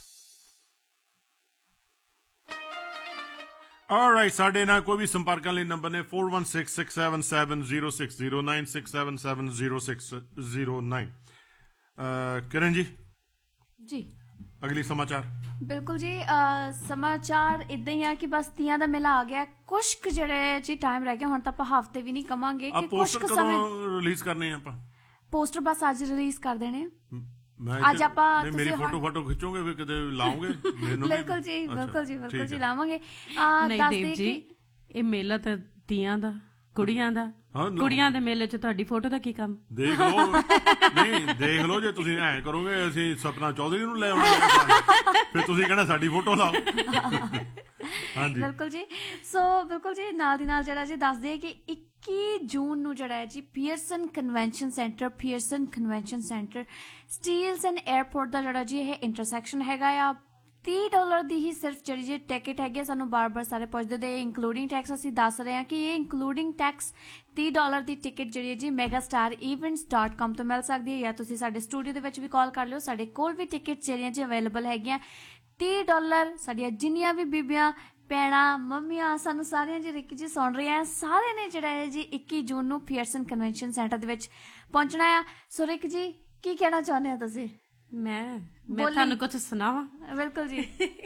All right, ਸਾਡੇ ਨਾਲ ਕੋਈ ਵੀ ਸੰਪਰਕਾਂ ਲਈ ਨੰਬਰ ਨੇ four one six six seven seven zero six zero nine six seven seven zero six zero nine। ਕਿਰਨ ਜੀ ਜੀ ਅਗਲੀ ਸਮਾਚਾਰ। ਬਿਲਕੁਲ ਜੀ, ਅਹ, ਸਮਾਚਾਰ ਇਦਾਂ ਹੀ ਆ ਕਿ ਬਸ ਤੀਆਂ ਦਾ ਮੇਲਾ ਆ ਗਿਆ, ਕੁਛ ਕੁ ਜਿਹੜੇ ਜੀ ਟਾਈਮ ਰਹਿ ਗਿਆ, ਹੁਣ ਤਾਂ ਆਪਾਂ ਹਫਤੇ ਵੀ ਨਹੀਂ ਕਵਾਂਗੇ ਕਿ ਕੁਛ ਕੁ ਸਮੇਂ। ਰਿਲੀਜ਼ ਕਰਨੇ ਆਪਾਂ ਪੋਸਟਰ ਬਸ ਅੱਜ ਰਿਲੀਜ਼ ਕਰ ਦੇਣੇ। ਮੈਂ ਅੱਜ ਆਪਾਂ ਮੇਰੀ ਫੋਟੋ ਫੋਟੋ ਖਿੱਚੋਗੇ ਵੀ ਕਿਤੇ ਲਾਉਂਗੇ ਮੈਨੂੰ? ਬਿਲਕੁਲ ਜੀ ਬਿਲਕੁਲ ਜੀ ਬਿਲਕੁਲ ਜੀ ਲਾਵਾਂਗੇ। ਨਹੀਂ ਦੇਵ ਜੀ, ਇਹ ਮੇਲਾ ਤਾਂ ਤੀਆਂ ਦਾ, ਕੁੜੀਆਂ ਦਾ, ਕੁੜੀਆਂ ਦੇ ਮੇਲੇ 'ਚ ਤੁਹਾਡੀ ਫੋਟੋ ਦਾ ਕੀ ਕੰਮ? ਦੇਖ ਲਓ, ਨਹੀਂ ਦੇਖ ਲਓ, ਜੇ ਤੁਸੀਂ ਐ ਕਰੋਗੇ ਅਸੀਂ ਸਪਨਾ ਚੌਧਰੀ ਨੂੰ ਲੈ ਆਉਣਾ ਫਿਰ ਤੁਸੀਂ ਕਹਿਣਾ ਸਾਡੀ ਫੋਟੋ ਲਾਓ। ਹਾਂਜੀ ਬਿਲਕੁਲ ਜੀ। ਸੋ ਬਿਲਕੁਲ ਜੀ, ਨਾਲ ਦੀ ਨਾਲ ਜਿਹੜਾ ਜੀ ਦੱਸਦੇ ਕਿ ਇੱਕੀ ਜੂਨ ਨੂੰ ਜਿਹੜਾ ਹੈ ਜੀ Pearson convention centre Pearson convention centre Steeles and airport ਦਾ ਜਿਹੜਾ ਜੀ ਇਹ ਇੰਟਰਸੈਕਸ਼ਨ ਹੈਗਾ ਆ। ਤੀਹ ਡਾਲਰ ਦੀ ਹੀ ਸਿਰਫ ਜਿਹੜੀ ਜੀ ਟਿਕਟ ਹੈਗੀ ਆ। ਸਾਨੂੰ ਬਾਰ-ਬਾਰ ਸਾਰੇ ਪੁੱਛਦੇ ਤੇ ਇੰਕਲੂਡਿੰਗ ਟੈਕਸ ਅਸੀਂ ਦੱਸ ਰਹੇ ਹਾਂ ਕਿ ਇਹ ਇੰਕਲੂਡਿੰਗ ਟੈਕਸ ਤੀਹ ਡਾਲਰ ਦੀ ਟਿਕਟ ਜਿਹੜੀ ਹੈ ਜੀ mega star events dot com ਤੋਂ ਮਿਲ ਸਕਦੀ ਹੈ, ਜਾਂ ਤੁਸੀਂ ਸਾਡੇ ਸਟੂਡੀਓ ਦੇ ਵਿੱਚ ਵੀ ਕਾਲ ਕਰ ਲਿਓ। ਸਾਡੇ ਕੋਲ ਵੀ ਟਿਕਟ ਜਿਹੜੀਆਂ ਜੀ ਅਵੇਲੇਬਲ ਹੈਗੀਆਂ ਤੀਹ ਡਾਲਰ। ਸਾਡੀਆਂ ਜਿੰਨੀਆਂ ਵੀ ਬੀਬੀਆਂ ਭੈਣਾਂ ਮੰਮੀਆਂ ਸਾਨੂੰ ਸਾਰਿਆਂ ਜੀ ਰਿੱਕੀ ਜੀ ਸੁਣ ਰਹੀਆਂ, ਸਾਰੇ ਨੇ ਜਿਹੜਾ ਹੈ ਜੀ ਇੱਕੀ ਜੂਨ ਨੂੰ ਪੀਅਰਸਨ ਕਨਵੈਨਸ਼ਨ ਸੈਂਟਰ ਦੇ ਵਿੱਚ ਪਹੁੰਚਣਾ ਆ। ਸੋ ਰਿੱਕ ਜੀ ਕੀ ਕਹਿਣਾ ਚਾਹੁੰਦੇ ਹੋ ਤੁਸੀਂ? ਮੈਂ ਮੈਂ ਤੁਹਾਨੂੰ ਕੁਝ ਸੁਣਾਵਾਂ? ਬਿਲਕੁਲ ਜੀ।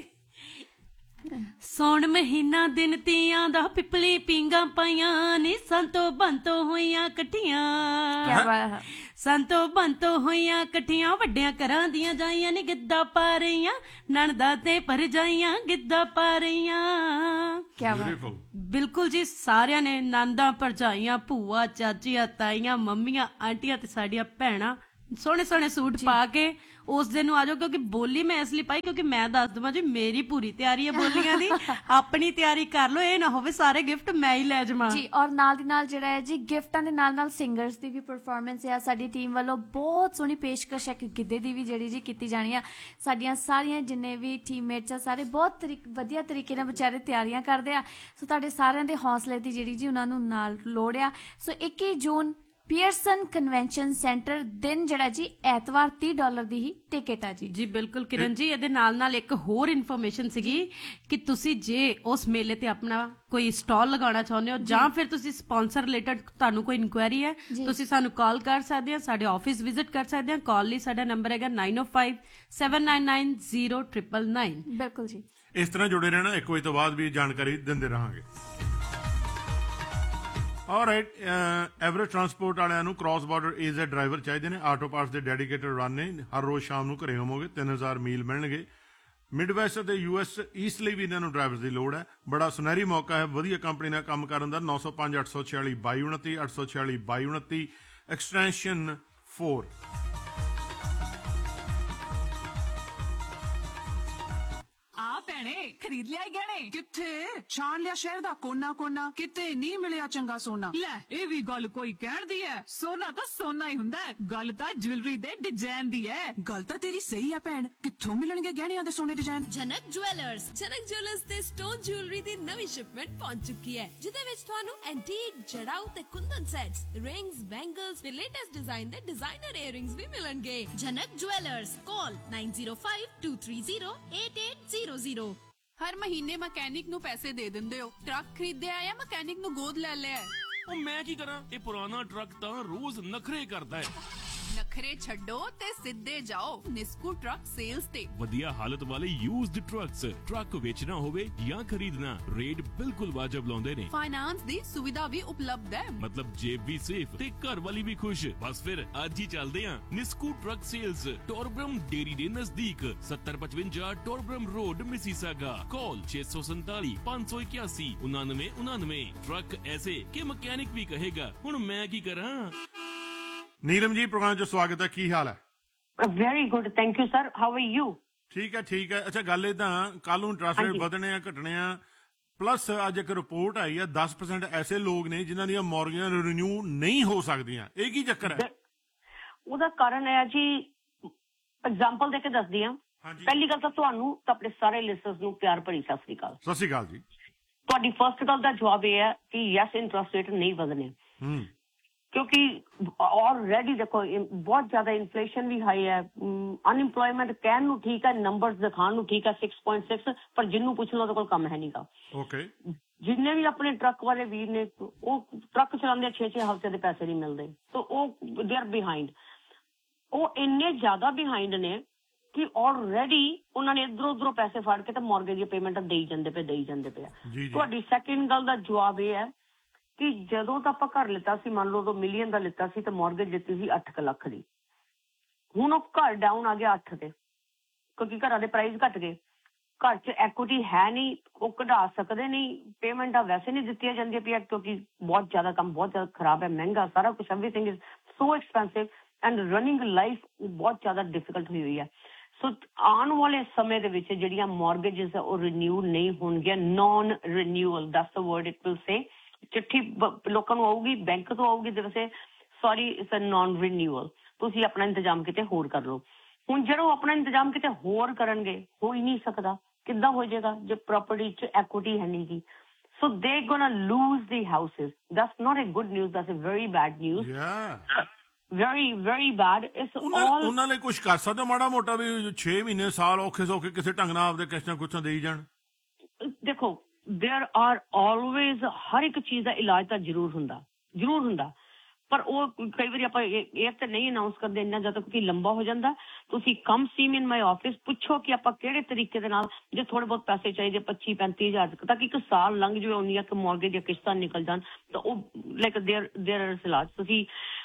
ਸੌਣ ਮਹੀਨਾ ਦਿਨ ਤੀਆਂ ਦਾ, ਪਿਪਲੀ ਪੀਂਗਾ ਪਾਈਆਂ ਨੀ, ਸੰਤੋ ਬੰਤੋ ਹੋਈਆਂ ਇਕੱਠੀਆਂ। ਕਿਆ ਬਾਤ ਹੈ। ਸੰਤੋ ਬੰਤੋ ਹੋਈਆਂ ਇਕੱਠੀਆਂ, ਵੱਡਿਆਂ ਘਰਾਂ ਦੀਆਂ ਜਾਈਆਂ ਨੀ ਗਿੱਧਾ ਪਾ ਰਹੀਆਂ, ਨਣਦਾ ਤੇ ਭਰਜਾਈਆਂ ਗਿੱਧਾ ਪਾ ਰਹੀਆਂ। ਕਿਆ ਬਾਤ। ਬਿਲਕੁਲ ਜੀ, ਸਾਰਿਆਂ ਨੇ ਨਣਦਾਂ ਭਰਜਾਈਆਂ ਭੂਆ ਚਾਚੀਆਂ ਤਾਈਆਂ ਮੰਮੀਆਂ ਆਂਟੀਆਂ ਤੇ ਸਾਡੀਆਂ ਭੈਣਾਂ ਸੋਹਣੇ ਸੋਹਣੇ ਸੂਟ ਪਾ ਕੇ ਉਸ ਦਿਨ ਨੂੰ ਆ ਜਾਓ। ਕਿਉਂਕਿ ਬੋਲੀ ਮੈਂ ਇਸ ਲਈ ਪਾਈ ਕਿਉਂਕਿ ਮੈਂ ਦੱਸ ਦਵਾਂ ਜੀ ਮੇਰੀ ਪੂਰੀ ਤਿਆਰੀ ਹੈ ਬੋਲੀਆਂ ਦੀ। ਆਪਣੀ ਤਿਆਰੀ ਕਰ ਲਓ, ਇਹ ਨਾ ਹੋਵੇ ਸਾਰੇ ਗਿਫਟ ਮੈਂ ਹੀ ਲੈ ਜਾਵਾਂ ਜੀ। ਔਰ ਨਾਲ ਦੀ ਨਾਲ ਜਿਹੜਾ ਹੈ ਜੀ ਗਿਫਟਾਂ ਦੇ ਨਾਲ ਨਾਲ ਸਿੰਗਰਸ ਦੀ ਵੀ ਪਰਫਾਰਮੈਂਸ ਹੈ। ਸਾਡੀ ਟੀਮ ਵੱਲੋਂ ਬਹੁਤ ਸੋਹਣੀ ਪੇਸ਼ਕਸ਼ ਹੈ ਕਿ ਗਿੱਧੇ ਦੀ ਵੀ ਜਿਹੜੀ ਜੀ ਕੀਤੀ ਜਾਣੀ ਆ। ਸਾਡੀਆਂ ਸਾਰੀਆਂ ਜਿੰਨੇ ਵੀ ਟੀਮਮੇਟਸ ਆ ਸਾਰੇ ਬਹੁਤ ਤਰੀਕ ਵਧੀਆ ਤਰੀਕੇ ਨਾਲ ਵਿਚਾਰੇ ਤਿਆਰੀਆਂ ਕਰਦੇ ਆ। ਸੋ ਤੁਹਾਡੇ ਸਾਰਿਆਂ ਦੇ ਹੌਸਲੇ ਦੀ ਜਿਹੜੀ ਜੀ ਉਹਨਾਂ ਨੂੰ ਨਾਲ ਲੋੜ ਆ। ਸੋ ਇੱਕੀ ਜੂਨ ਪੀਅਰਸਨ ਕਨਵੈਨਸ਼ਨ ਸੈਂਟਰ, ਦਿਨ ਜਿਹੜਾ ਜੀ ਐਤਵਾਰ, ਤੀਹ ਡਾਲਰ ਦੀ ਹੀ ਟਿਕਟ ਆ ਜੀ। ਜੀ ਬਿਲਕੁਲ ਕਿਰਨ ਜੀ, ਇਹਦੇ ਨਾਲ ਨਾਲ ਇੱਕ ਹੋਰ ਇਨਫੋਰਮੇਸ਼ਨ ਸੀਗੀ ਕਿ ਤੁਸੀਂ ਜੇ ਉਸ ਮੇਲੇ ਤੇ ਆਪਣਾ ਕੋਈ ਸਟਾਲ ਲਗਾਉਣਾ ਚਾਹੁੰਦੇ ਹੋ ਜਾਂ ਫਿਰ ਤੁਸੀਂ ਸਪਾਂਸਰ ਰਿਲੇਟਡ ਤੁਹਾਨੂੰ ਕੋਈ ਇਨਕੁਆਇਰੀ ਹੈ, ਤੁਸੀਂ ਸਾਨੂੰ ਕਾਲ ਕਰ ਸਕਦੇ ਹੋ, ਸਾਡੇ ਆਫਿਸ ਵਿਜ਼ਿਟ ਕਰ ਸਕਦੇ ਹੋ। ਕਾਲ ਲਈ ਸਾਡਾ ਨੰਬਰ ਹੈਗਾ nine oh five seven nine nine zero nine nine। ਬਿਲਕੁਲ ਜੀ, ਇਸ ਤਰ੍ਹਾਂ ਜੁੜੇ ਰਹਿਣਾ, ਇੱਕ ਵਜੇ ਤੋਂ ਬਾਅਦ ਵੀ ਜਾਣਕਾਰੀ ਦਿੰਦੇ ਰਹਾਂਗੇ। ਆਲਰਾਈਟ, ਐਵਰੇਜ ਟਰਾਂਸਪੋਰਟ ਵਾਲਿਆਂ ਨੂੰ ਕ੍ਰਾਸ ਬਾਰਡਰ ਏਜ ਦੇ ਡਰਾਈਵਰ ਚਾਹੀਦੇ ਨੇ। ਆਟੋ ਪਾਰਟਸ ਦੇ ਡੈਡੀਕੇਟਡ ਰਨ ਨੇ, ਹਰ ਰੋਜ਼ ਸ਼ਾਮ ਨੂੰ ਘਰੇ ਹੋਵੋਗੇ, ਤਿੰਨ ਹਜ਼ਾਰ ਮੀਲ ਮਿਲਣਗੇ। ਮਿਡਵੈਸਟ ਅਤੇ ਯੂਐਸ ਈਸਟ ਲਈ ਵੀ ਇਹਨਾਂ ਨੂੰ ਡਰਾਈਵਰਸ ਦੀ ਲੋੜ ਹੈ। ਬੜਾ ਸੁਨਹਿਰੀ ਮੌਕਾ ਹੈ ਵਧੀਆ ਕੰਪਨੀ ਨਾਲ ਕੰਮ ਕਰਨ ਦਾ। ਨੌ ਸੌ ਪੰਜ ਅੱਠ ਸੌ ਛਿਆਲੀ ਬਾਈ ਉਨੱਤੀ ਅੱਠ ਸੌ ਛਿਆਲੀ ਬਾਈ ਉਨੱਤੀ ਐਕਸਟੈਂਸ਼ਨ ਫੋਰ। ਆ ਭੈਣੇ ਖਰੀਦ ਲਿਆ ਗਹਿਣੇ? ਕਿੱਥੇ ਛਾਣ ਲਿਆ ਸ਼ਹਿਰ ਦਾ ਕੋਨਾ ਕੋਨਾ, ਕਿਤੇ ਨਹੀਂ ਮਿਲਿਆ ਚੰਗਾ ਸੋਨਾ। ਲੈ ਇਹ ਵੀ ਗੱਲ ਕੋਈ ਕਹਿਣ ਦੀ ਹੈ, ਸੋਨਾ ਤਾਂ ਸੋਨਾ ਹੀ ਹੁੰਦਾ, ਗੱਲ ਤਾਂ ਜੁਐਲਰੀ ਦੇ ਡਿਜ਼ਾਈਨ ਦੀ ਹੈ। ਗੱਲ ਤਾਂ ਤੇਰੀ ਸਹੀ ਹੈ ਭੈਣ, ਕਿੱਥੋਂ ਮਿਲਣਗੇ ਗਹਿਣਿਆਂ ਦੇ ਸੋਨੇ ਡਿਜ਼ਾਈਨ? ਜਨਕ ਜੁਐਲਰਸ ਜਨਕ ਜੁਐਲਰਸ ਤੇ ਸਟੋਨ ਜੁਐਲਰੀ ਦੀ ਨਵੀਂ ਸ਼ਿਪਮੈਂਟ ਪਹੁੰਚ ਚੁੱਕੀ ਹੈ, ਜਿਹਦੇ ਵਿੱਚ ਤੁਹਾਨੂੰ ਐਂਟੀਕ ਜੜਾਊ ਤੇ ਕੁੰਦਨ ਸੈਟਸ, ਰਿੰਗਸ, ਬੈਂਗਲਸ ਤੇ ਲੇਟੈਸਟ ਡਿਜ਼ਾਈਨ ਦੇ ਡਿਜ਼ਾਈਨਰ ਈਅਰਿੰਗਸ ਵੀ ਮਿਲਣਗੇ। ਜਨਕ jewellers, call ਨਾइन zero five to three zero eight eight zero zero. ਹਰ ਮਹੀਨੇ ਮਕੈਨਿਕ ਨੂੰ ਪੈਸੇ ਦੇ ਦਿੰਦੇ ਹੋ, ਟਰੱਕ ਖਰੀਦਿਆ ਜਾਂ ਮਕੈਨਿਕ ਨੂੰ ਗੋਦ ਲੈ ਲਿਆ? ਉਹ ਮੈਂ ਕੀ ਕਰਾਂ, ਇਹ ਪੁਰਾਣਾ ਟਰੱਕ ਤਾਂ ਰੋਜ਼ ਨਖਰੇ ਕਰਦਾ ਹੈ। ਨਖਰੇ ਛੱਡੋ ਤੇ ਸਿੱਧੇ ਜਾਓ ਨਿਸਕੂ ਟਰੱਕ ਸੇਲਸ ਤੇ। ਵਧੀਆ ਹਾਲਤ ਵਾਲੇ ਯੂਜ਼ਡ ਟਰੱਕਸ, ਟਰੱਕ ਵੇਚਣਾ ਹੋਵੇ ਜਾਂ ਖਰੀਦਣਾ, ਰੇਟ ਬਿਲਕੁਲ ਵਾਜਬ ਲਾਉਂਦੇ ਨੇ। ਫਾਈਨਾਂਸ ਦੀ ਸੁਵਿਧਾ ਵੀ ਉਪਲਬਧ ਹੈ, ਮਤਲਬ ਜੇਬ ਵੀ ਸੇਫ ਤੇ ਘਰ ਵਾਲੀ ਵੀ ਖੁਸ਼। ਬਸ ਫਿਰ ਅੱਜ ਹੀ ਚੱਲਦੇ ਆਂ ਨਿਸਕੂ ਟਰੱਕ ਸੇਲਸ, ਟੋਰਬਰਮ ਡੇਰੀ ਦੇ ਨਜ਼ਦੀਕ, ਸੱਤਰ ਪਚਵੰਜਾ ਟੋਰਬਰਮ ਰੋਡ, ਮਿਸੀਸਾਗਾ। ਕਾਲ छह सौ सैंतालीस पाँच सौ इक्यासी उनानवे उनानवे। ट्रक ऐसे कि मैकेनिक भी कहेगा हुण मैं की करा। ਨੀਲਮ ਜੀ ਪ੍ਰੋਗਰਾਮ 'ਚ ਸਵਾਗਤ ਹੈ, ਕੀ ਹਾਲ ਹੈ? Very good, thank you sir, how are you? ਠੀਕ ਹੈ ਠੀਕ ਹੈ। ਅੱਛਾ ਗੱਲ ਏਦਾਂ, ਕੱਲ ਨੂੰ ਇੰਟਰਸਟ ਰੇਟ ਵਧਣੇ ਆ ਘਟਣੇ ਆ, ਪਲੱਸ ਅੱਜ ਇੱਕ ਰਿਪੋਰਟ ਆਈ ਆ ਦਸ ਪਰਸੈਂਟ ਐਸੇ ਲੋਕ ਨੇ ਜਿਨ੍ਹਾਂ ਦੀਆਂ ਮੌਰਗੇਜਾਂ ਰਿਨਿਊ ਨਹੀਂ ਹੋ ਸਕਦੀਆਂ। ਇਹ ਕੀ ਚੱਕਰ ਹੈ? ਉਹਦਾ ਕਾਰਨ ਹੈ ਜੀ, ਐਗਜ਼ਾਮਪਲ ਦੇ ਕੇ ਦੱਸਦੀ ਹਾਂ। ਪਹਿਲੀ ਗੱਲ ਤਾਂ ਤੁਹਾਨੂੰ ਤਾਂ ਆਪਣੇ ਸਾਰੇ ਲਿਸਨਰਸ ਨੂੰ ਪਿਆਰ ਭਰੀ ਸਤਿ ਸ੍ਰੀ ਅਕਾਲ। ਸਤਿ ਸ੍ਰੀ ਅਕਾਲ ਜੀ। ਤੁਹਾਡੀ ਫਰਸਟ ਗੱਲ ਦਾ ਜਵਾਬ ਇਹ ਹੈ ਕਿ ਯੈਸ ਇੰਟਰਸਟ ਰੇਟ ਨਹੀਂ ਵਧਣੇ, ਕਿਉਂਕਿ ਆਲਰੇਡੀ ਦੇਖੋ ਬਹੁਤ ਜ਼ਿਆਦਾ ਇਨਫਲੇਸ਼ਨ ਵੀ ਹਾਈ ਹੈ, ਅਨਇੰਪਲੋਇਮੈਂਟ ਕਹਿਣ ਨੂੰ ਠੀਕ ਹੈ, ਨੰਬਰਸ ਦਿਖਾਉਣ ਨੂੰ ਠੀਕ ਹੈ ਸਿਕਸ ਪੁਆਇੰਟ ਸਿਕਸ, ਪਰ ਜਿਹਨੂੰ ਪੁੱਛ ਲਓ ਉਹਦੇ ਕੋਲ ਕੰਮ ਹੈ ਨਹੀਂਗਾ। ਓਕੇ, ਜਿੰਨੇ ਵੀ ਆਪਣੇ ਟਰੱਕ ਵਾਲੇ ਵੀਰ ਨੇ ਉਹ ਟਰੱਕ ਚਲਾਉਂਦੇ ਛੇ ਛੇ ਹਫ਼ਤੇ ਦੇ ਪੈਸੇ ਨਹੀਂ ਮਿਲਦੇ, ਤਾਂ ਉਹ ਦੇ ਆਰ ਬਿਹਾਈਂਡ। ਉਹ ਇੰਨੇ ਜ਼ਿਆਦਾ ਬਿਹਾਈਂਡ ਨੇ ਕਿ ਆਲਰੇਡੀ ਉਹਨਾਂ ਨੇ ਇਧਰੋਂ ਉਧਰੋਂ ਪੈਸੇ ਫੜ ਕੇ ਤੇ ਮੌਰਗੇਜ ਦੀ ਪੇਮੈਂਟ ਦੇਈ ਜਾਂਦੇ ਪਏ ਦੇਈ ਜਾਂਦੇ ਪਏ। ਤੁਹਾਡੀ ਸੈਕਿੰਡ ਗੱਲ ਦਾ ਜਵਾਬ ਇਹ ਹੈ ਕਿ ਜਦੋਂ ਤਾਂ ਆਪਾਂ ਘਰ ਲਿੱਤਾ ਸੀ, ਮੰਨ ਲਓ ਦੋ ਮਿਲੀਅਨ ਦਾ ਲਿੱਤਾ ਸੀ ਤੇ ਮੌਰਗੇਜ ਦਿੱਤੀ ਸੀ ਅੱਠ ਕੁ ਲੱਖ ਦੀ, ਹੁਣ ਉਹ ਘਰ ਡਾਊਨ ਆ ਗਿਆ ਅੱਠ ਤੇ, ਕਿਉਂਕਿ ਘਰਾਂ ਦੇ ਪ੍ਰਾਈਸ ਘਟ ਗਏ, ਘਰ 'ਚ ਐਕੁਇਟੀ ਹੈ ਨਹੀਂ, ਉਹ ਕਢਾ ਸਕਦੇ ਨਹੀਂ, ਪੇਮੈਂਟਾਂ ਵੈਸੇ ਨਹੀਂ ਦਿੱਤੀਆਂ ਜਾਂਦੀਆਂ ਪਈਆਂ ਕਿਉਂਕਿ ਬਹੁਤ ਜ਼ਿਆਦਾ ਕੰਮ ਬਹੁਤ ਜ਼ਿਆਦਾ ਖਰਾਬ ਹੈ, ਮਹਿੰਗਾ ਸਾਰਾ ਕੁਛ, everything is so expensive and running life ਬਹੁਤ ਜ਼ਿਆਦਾ ਡਿਫਿਕਲਟ ਹੋਈ ਹੋਈ ਹੈ। ਸੋ ਆਉਣ ਵਾਲੇ ਸਮੇਂ ਦੇ ਵਿੱਚ ਜਿਹੜੀਆਂ ਮੌਰਗੇਜਸ ਹੈ ਉਹ ਰਿਨਿਊ ਨਹੀਂ ਹੋਣਗੀਆਂ, non renewal, that's the word it will ਸੇ। ਚਿੱਠੀ ਲੋਕਾਂ ਨੂੰ ਆਊਗੀ, ਬੈਂਕ ਤੋਂ ਆਊਗੀ, ਵੈਸੇ sorry it's a non renewal, ਤੁਸੀਂ ਆਪਣਾ ਇੰਤਜ਼ਾਮ ਕਿਤੇ ਹੋਰ ਕਰ ਲਓ। ਹੁਣ ਜਦੋਂ ਆਪਣਾ ਇੰਤਜ਼ਾਮ ਕਿਤੇ ਹੋਰ ਕਰਨਗੇ, ਹੋ ਹੀ ਨਹੀਂ ਸਕਦਾ, ਕਿੱਦਾਂ ਹੋ ਜਾਏਗਾ ਜੇ ਪ੍ਰਾਪਰਟੀ 'ਚ ਐਕੁਇਟੀ ਹੈ ਨਹੀਂ ਗੀ। ਸੋ ਦੇ ਗੋਨਾ loose the houses, that's not a good news, that's a very bad news, very very bad. It's all ਉਹਨਾਂ ਲਈ ਕੁਝ ਕਰ ਸਕਦੇ ਮਾੜਾ ਮੋਟਾ ਵੀ ਛੇ ਮਹੀਨੇ ਸਾਲ ਔਖੇ ਸੌਖੇ ਕਿਸੇ ਢੰਗ ਨਾਲ ਆਪਦੇ ਕਿਸ਼ਤਾਂ ਕੁਛਾਂ ਦੇਈ ਜਾਣ। ਦੇਖੋ there are always, ਹਰ ਇੱਕ ਚੀਜ਼ ਦਾ ਇਲਾਜ ਤਾਂ ਜ਼ਰੂਰ ਹੁੰਦਾ ਜ਼ਰੂਰ ਹੁੰਦਾ ਪਰ ਉਹ ਕਈ ਵਾਰੀ ਆਪਾਂ ਇਹ ਤਾਂ ਨਹੀਂ ਅਨਾਉਂਸ ਕਰਦੇ ਇੰਨਾ ਜ਼ਿਆਦਾ ਕਿਉਂਕਿ ਲੰਬਾ ਹੋ ਜਾਂਦਾ। ਤੁਸੀਂ ਕਮ ਸੀ ਇਨ ਮਾਈ ਆਫਿਸ, ਪੁੱਛੋ ਕਿ ਆਪਾਂ ਕਿਹੜੇ ਤਰੀਕੇ ਦੇ ਨਾਲ, ਜੇ ਥੋੜੇ ਬਹੁਤ ਪੈਸੇ ਚਾਹੀਦੇ ਪੱਚੀ ਪੈਂਤੀ ਹਜ਼ਾਰ ਤੱਕ, ਤਾਂ ਕਿ ਇੱਕ ਸਾਲ ਲੰਘ ਜਾਵੇ ਉਨੀਆਂ ਕਿ ਮੌਰਗੇਜ ਦੀਆਂ ਕਿਸ਼ਤਾਂ ਨਿਕਲ ਜਾਣ, ਤਾਂ ਉਹ ਲਾਈਕ ਦੇਅਰ ਦੇਅਰ ਇਲਾਜ। ਤੁਸੀਂ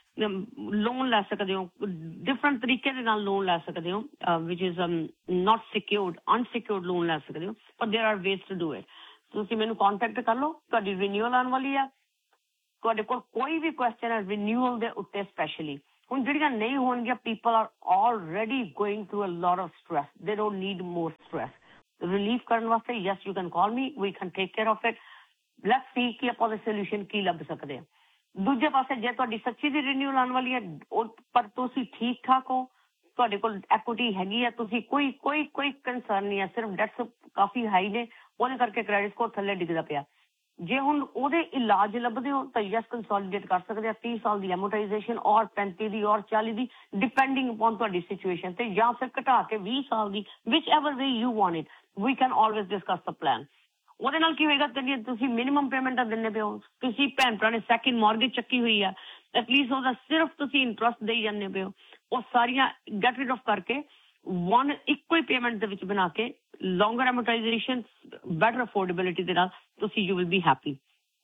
ਲੋਨ ਲੈ ਸਕਦੇ ਹੋ, ਡਿਫਰੈਂਟ ਤਰੀਕੇ ਦੇ ਨਾਲ ਲੋਨ ਲੈ ਸਕਦੇ ਹੋ, ਵਿਚ ਇਜ਼ ਨਾਟ ਸਿਕਿਉਰਡ, ਅਨਸਿਕਿਉਰਡ ਲੋਨ ਲੈ ਸਕਦੇ ਹੋ, ਪਰ there R ways to do it. ਤੁਸੀਂ ਮੈਨੂੰ ਕੰਟੈਕਟ ਕਰ ਲਓ, ਤੁਹਾਡੀ ਰਿਨਿਊਅਲ ਆਉਣ ਵਾਲੀ ਆ, ਤੁਹਾਡੇ ਕੋਲ ਕੋਈ ਵੀ ਕੁਐਸਚਨ ਹੈ ਰਿਨਿਊਅਲ ਦੇ ਉੱਤੇ ਸਪੈਸ਼ਲੀ। ਹੁਣ ਜਿਹੜੀਆਂ ਨਹੀਂ ਹੋਣਗੀਆਂ, people are already going through a lot of stress, ਦੇ don't need more stress. Relief ਕਰਨ ਵਾਸਤੇ yes you can call me, we can take care of it, let's see ਕਿ ਆਪਾਂ ਉਹਦਾ ਸੋਲੂਸ਼ਨ ਕੀ ਲੱਭ ਸਕਦੇ ਹਾਂ। ਦੂਜੇ ਪਾਸੇ ਜੇ ਤੁਹਾਡੀ ਸੱਚੀ ਦੀ ਰਿਨਿਊਅਲ ਆਉਣ ਵਾਲੀ ਹੈ ਪਰ ਤੁਸੀਂ ਠੀਕ ਠਾਕ ਹੋ, ਤੁਹਾਡੇ ਕੋਲ ਐਕੁਇਟੀ ਹੈਗੀ ਹੈ, ਤੁਸੀਂ ਕੋਈ ਕੋਈ ਕੋਈ ਕੰਸਰਨ ਨਹੀਂ ਹੈ, ਸਿਰਫ ਡੈਟਸ ਕਾਫੀ ਹਾਈ ਨੇ, ਉਹਦੇ ਕਰਕੇ ਕ੍ਰੈਡਿਟ ਸਕੋਰ ਥੱਲੇ ਡਿੱਗਦਾ ਪਿਆ। ਜੇ ਹੁਣ ਉਹਦੇ ਇਲਾਜ ਲੱਭਦੇ ਹੋ ਤਾਂ ਯੈਸ ਕੰਸੋਲੀਡੇਟ ਕਰ ਸਕਦੇ ਆ, ਤੀਹ ਸਾਲ ਦੀ ਐਮੋਰਟਾਈਜ਼ੇਸ਼ਨ ਔਰ ਪੈਂਤੀ ਦੀ ਔਰ ਚਾਲੀ ਦੀ, ਡਿਪੈਂਡਿੰਗ ਅਪੋਨ ਤੁਹਾਡੀ ਸਿਚੁਏਸ਼ਨ ਤੇ, ਜਾਂ ਫਿਰ ਘਟਾ ਕੇ ਵੀਹ ਸਾਲ ਦੀ, ਵਿਚ ever way you want it, we can always discuss the plan. ਉਹਦੇ ਨਾਲ ਕੀ ਹੋਏਗਾ, ਤੁਸੀਂ ਮਿਨੀਮਮ ਪੇਮੈਂਟਾਂ ਦਿੰਦੇ ਪਏ ਹੋ, ਤੁਸੀਂ ਭੈਣ ਭਰਾ ਨੇ ਸੈਕਿੰਡ ਮੌਰਗੇਜ ਚੱਕੀ ਹੋਈ ਆ, ਐਟਲੀਸਟ ਉਹਦਾ ਸਿਰਫ ਤੁਸੀਂ ਇੰਟਰਸਟ ਦੇਈ ਜਾਂਦੇ ਪਏ ਹੋ, ਉਹ ਸਾਰੀਆਂ ਗੈਟ ਰਿਡ ਆਫ ਕਰਕੇ ਵਨ ਇੱਕੋ ਹੀ ਪੇਮੈਂਟ ਦੇ ਵਿੱਚ ਬਣਾ ਕੇ ਲੌਂਗਰ ਐਮੋਰਟਾਈਜ਼ੇਸ਼ਨ, ਬੈਟਰ ਅਫੋਰਡੇਬਿਲਿਟੀ ਦੇ ਨਾਲ ਤੁਸੀਂ ਯੂ ਵਿਲ ਬੀ ਹੈਪੀ।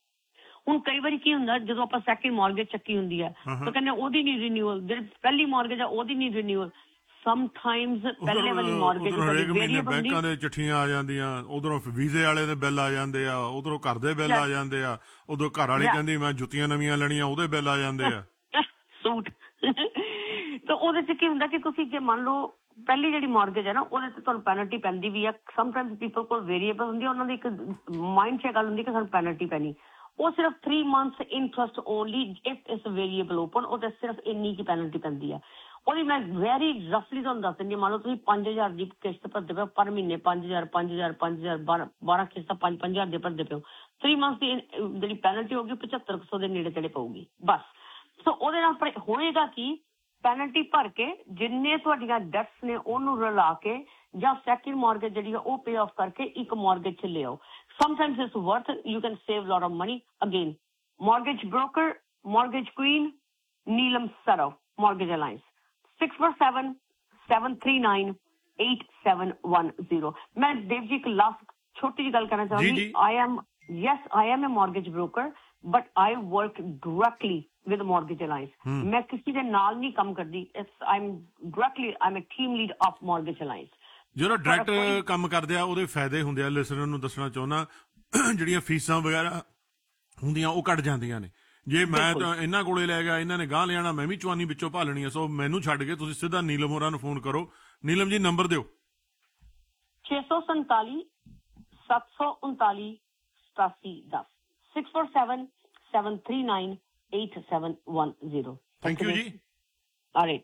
ਹੁਣ ਕਈ ਵਾਰੀ ਕੀ ਹੁੰਦਾ, ਜਦੋਂ ਆਪਾਂ ਸੈਕਿੰਡ ਮੌਰਗੇਜ ਚੱਕੀ ਹੁੰਦੀ ਹੈ ਤਾਂ ਕਹਿੰਦੇ ਉਹਦੀ ਨਹੀਂ ਰਿਨਿਊਅਲ, ਜਿਹੜੀ ਪਹਿਲੀ ਮੌਰਗੇਜ ਆ ਉਹਦੀ ਨਹੀਂ ਰਿਨਿਊਅਲ। ਸਮਟਾਈਮਸ ਪਹਿਲੇ ਵਾਲੀ ਮਾਰਗੇਜ ਹਰੇਕ ਮਹੀਨੇ ਵੇਰੀਏਬਲ ਬੈਂਕਾਂ ਦੇ ਚਿੱਠੀਆਂ ਆ ਜਾਂਦੀਆਂ, ਉਧਰੋਂ ਵੀਜ਼ੇ ਵਾਲੇ ਦੇ ਬਿੱਲ ਆ ਜਾਂਦੇ ਆ, ਉਧਰੋਂ ਘਰ ਦੇ ਬਿੱਲ ਆ ਜਾਂਦੇ ਆ, ਉਦੋਂ ਘਰ ਵਾਲੀ ਕਹਿੰਦੀ ਮੈਂ ਜੁੱਤੀਆਂ ਨਵੀਆਂ ਲੈਣੀਆਂ, ਉਹਦੇ ਬਿੱਲ ਆ ਜਾਂਦੇ ਆ ਸੂਟ। ਤਾਂ ਉਹਦੇ ਚ ਕੀ ਹੁੰਦਾ ਕਿ ਤੁਸੀਂ ਜੇ ਮੰਨ ਲਓ ਪਹਿਲੀ ਜਿਹੜੀ ਮਾਰਗੇਜ ਹੈ ਨਾ ਉਹਦੇ ਤੇ ਤੁਹਾਨੂੰ ਪੈਨਲਟੀ ਪੈਂਦੀ ਵੀ ਆ। ਸਮਟਾਈਮਸ ਪੀਪਲ ਕੋਲ ਵੇਰੀਏਬਲ ਹੁੰਦੀ ਆ, ਉਹਨਾਂ ਦੀ ਇੱਕ ਮਾਈਂਡ 'ਚ ਗੱਲ ਹੁੰਦੀ ਕਿ ਸਾਨੂੰ ਪੈਨਲਟੀ ਪੈਣੀ, ਉਹ ਸਿਰਫ three months interest only if it's variable open, ਉਹਦੇ ਸਿਰਫ ਇੰਨੀ ਕੀ ਪੈਨਲਟੀ ਪੈਂਦੀ ਆ। ਉਹਦੀ ਮੈਂ ਵੈਰੀ ਰਫਲੀ ਤੁਹਾਨੂੰ ਦੱਸ ਦਿੰਦੀ ਹਾਂ। ਮੰਨ ਲਓ ਤੁਸੀਂ ਪੰਜ ਹਜ਼ਾਰ ਦੀ ਕਿਸ਼ਤ ਭਰਦੇ ਪਏ ਪਰ ਮਹੀਨੇ, ਪੰਜ ਹਜ਼ਾਰ ਪੰਜ ਹਜ਼ਾਰ ਪੰਜ ਹਜ਼ਾਰ ਬਾਰਾਂ ਬਾਰਾਂ ਕਿਸ਼ਤਾਂ ਪੰਜ ਪੰਜ ਹਜ਼ਾਰ ਦੇ ਭਰਦੇ ਪਏ ਹੋ, ਥ੍ਰੀ ਮੰਥਸ ਦੀ ਜਿਹੜੀ ਪੈਨਲਟੀ ਹੋਊਗੀ ਪਝੱਤਰ ਕੁ ਸੌ ਦੇ ਨੇੜੇ ਤੇੜੇ ਪਊਗੀ ਬਸ। ਸੋ ਉਹਦੇ ਨਾਲ ਪਰ ਹੋਏਗਾ ਕੀ, ਪੈਨਲਟੀ ਭਰ ਕੇ ਜਿੰਨੇ ਤੁਹਾਡੀਆਂ ਡੈਟਸ ਨੇ ਉਹਨੂੰ ਰਲਾ ਕੇ ਜਾਂ ਸੈਕਿੰਡ ਮਾਰਗੇਜ ਜਿਹੜੀ ਆ ਉਹ ਪੇ ਆਫ ਕਰਕੇ ਇੱਕ ਮਾਰਗੇਜ 'ਚ ਲੈ ਆਓ। Sometimes it's worth, you can save lot of money. Again mortgage broker, mortgage Queen, Neelam serve, mortgage alliance, six four seven seven three nine eight seven one zero। मैं देव जी एक लास्ट छोटी सी गल करना चाहूंगी। I am yes I am a mortgage broker but I work directly with Mortgage Alliance। मैं किसी के नाल नहीं काम करती, I'm directly I'm a team lead of Mortgage Alliance। ਜਿਹੜਾ ਡਾਇਰੈਕਟ ਕੰਮ ਕਰਦੇ ਆ ਉਹਦੇ ਫਾਇਦੇ ਹੁੰਦੇ ਆ, ਲਿਸਨਰ ਨੂੰ ਦੱਸਣਾ ਚਾਹੁੰਦਾ। ਜਿਹੜੀਆਂ ਫੀਸਾਂ ਵਗੈਰਾ ਹੁੰਦੀਆਂ ਉਹ ਘਟ ਜਾਂਦੀਆਂ ਨੇ। ਜੇ ਮੈਂ ਤਾਂ ਇਹਨਾਂ ਕੋਲੇ ਲੈ ਗਿਆ, ਇਹਨਾਂ ਨੇ ਗਾਹ ਲਿਆਣਾ, ਮੈਂ ਵੀ ਚਵਾਨੀ ਵਿੱਚੋਂ ਭਾਲਣੀ ਆ। ਸੋ ਮੈਨੂੰ ਛੱਡ ਕੇ ਤੁਸੀਂ ਸਿੱਧਾ ਨੀਲਮ ਹੋਰਾਂ ਨੂੰ ਫੋਨ ਕਰੋ। ਨੀਲਮ ਜੀ ਨੰਬਰ ਦਿਓ। ਛੇ ਸੌ ਸੰਤਾਲੀ ਸੱਤ ਸੌ ਉਨਤਾਲੀ ਸਤਾਸੀ ਦਸ, six four seven seven three nine eight seven one zero. Thank you ਜੀ। ਆਲਰਾਈਟ।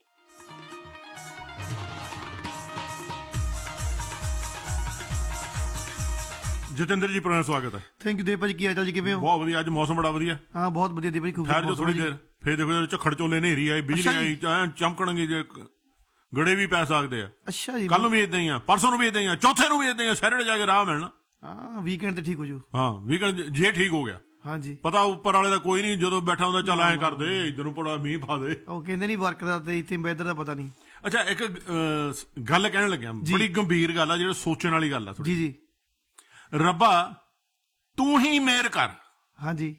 ਜਤਿੰਦਰ ਜੀ ਪੁਰਾਣਾ ਸਵਾਗਤ ਹੈ। ਥੈਂਕ ਯੂ ਦੇਵ ਭਾਜੀ, ਕੀ ਹਾਲ ਚਾਲ ਜੀ, ਕਿਵੇਂ ਹੋ? ਬਹੁਤ ਵਧੀਆ, ਅੱਜ ਮੌਸਮ ਬੜਾ ਵਧੀਆ। ਹਾਂ ਬਹੁਤ ਵਧੀਆ ਦੇਵ ਭਾਜੀ, ਖੂਬ ਠਹਿਰ ਜੋ ਥੋੜੀ ਦੇਰ, ਫੇਰ ਦੇਖੋ ਝੱਖੜ ਝੋਲੇ ਹਨੇਰੀ ਆਈ, ਬਿਜਲੀ ਆਈ, ਚਮਕਣਗੇ, ਜੇ ਗੜੇ ਵੀ ਪੈ ਸਕਦੇ ਆ। ਅੱਛਾ ਜੀ। ਕੱਲ ਨੂੰ ਵੀ ਏਦਾਂ ਹੀ ਆ, ਪਰਸੋਂ ਨੂੰ ਵੀ ਏਦਾਂ ਹੀ ਆ, ਚੌਥੇ ਨੂੰ ਵੀ ਏਦਾਂ ਹੀ ਆ, ਸੈਟਰਡੇ ਜਾ ਕੇ ਰਾਹ ਮਿਲਣਾ। ਹਾਂ ਵੀਕਐਂਡ ਤੇ ਠੀਕ ਹੋ ਜੂ। ਹਾਂ ਵੀਕਐਂਡ ਜੇ ਠੀਕ ਹੋ ਗਿਆ। ਹਾਂਜੀ ਪਤਾ ਉੱਪਰ ਵਾਲੇ ਦਾ ਕੋਈ ਨਹੀਂ, ਜਦੋਂ ਬੈਠਾ ਹੁੰਦਾ ਚੱਲ ਐਂ ਕਰਦੇ, ਇੱਧਰ ਨੂੰ ਪੜਾ ਮੀਂਹ ਪਾ ਦੇ। ਉਹ ਕਹਿੰਦੇ ਨਹੀਂ ਵਰਕ ਦਾ ਤੇ ਇੱਥੇ ਵੈਦਰ ਦਾ ਪਤਾ ਨਹੀਂ। ਅੱਛਾ ਇੱਕ ਗੱਲ ਕਹਿਣ ਲੱਗਿਆ, ਬੜੀ ਗੰਭੀਰ ਗੱਲ ਆ, ਜਿਹੜਾ ਸੋਚਣ ਵਾਲੀ ਗੱਲ ਆ। ਜੀ ਜੀ। ਰੱਬਾ ਤੂੰ ਹੀ ਮਿਹਰ ਕਰ। ਹਾਂਜੀ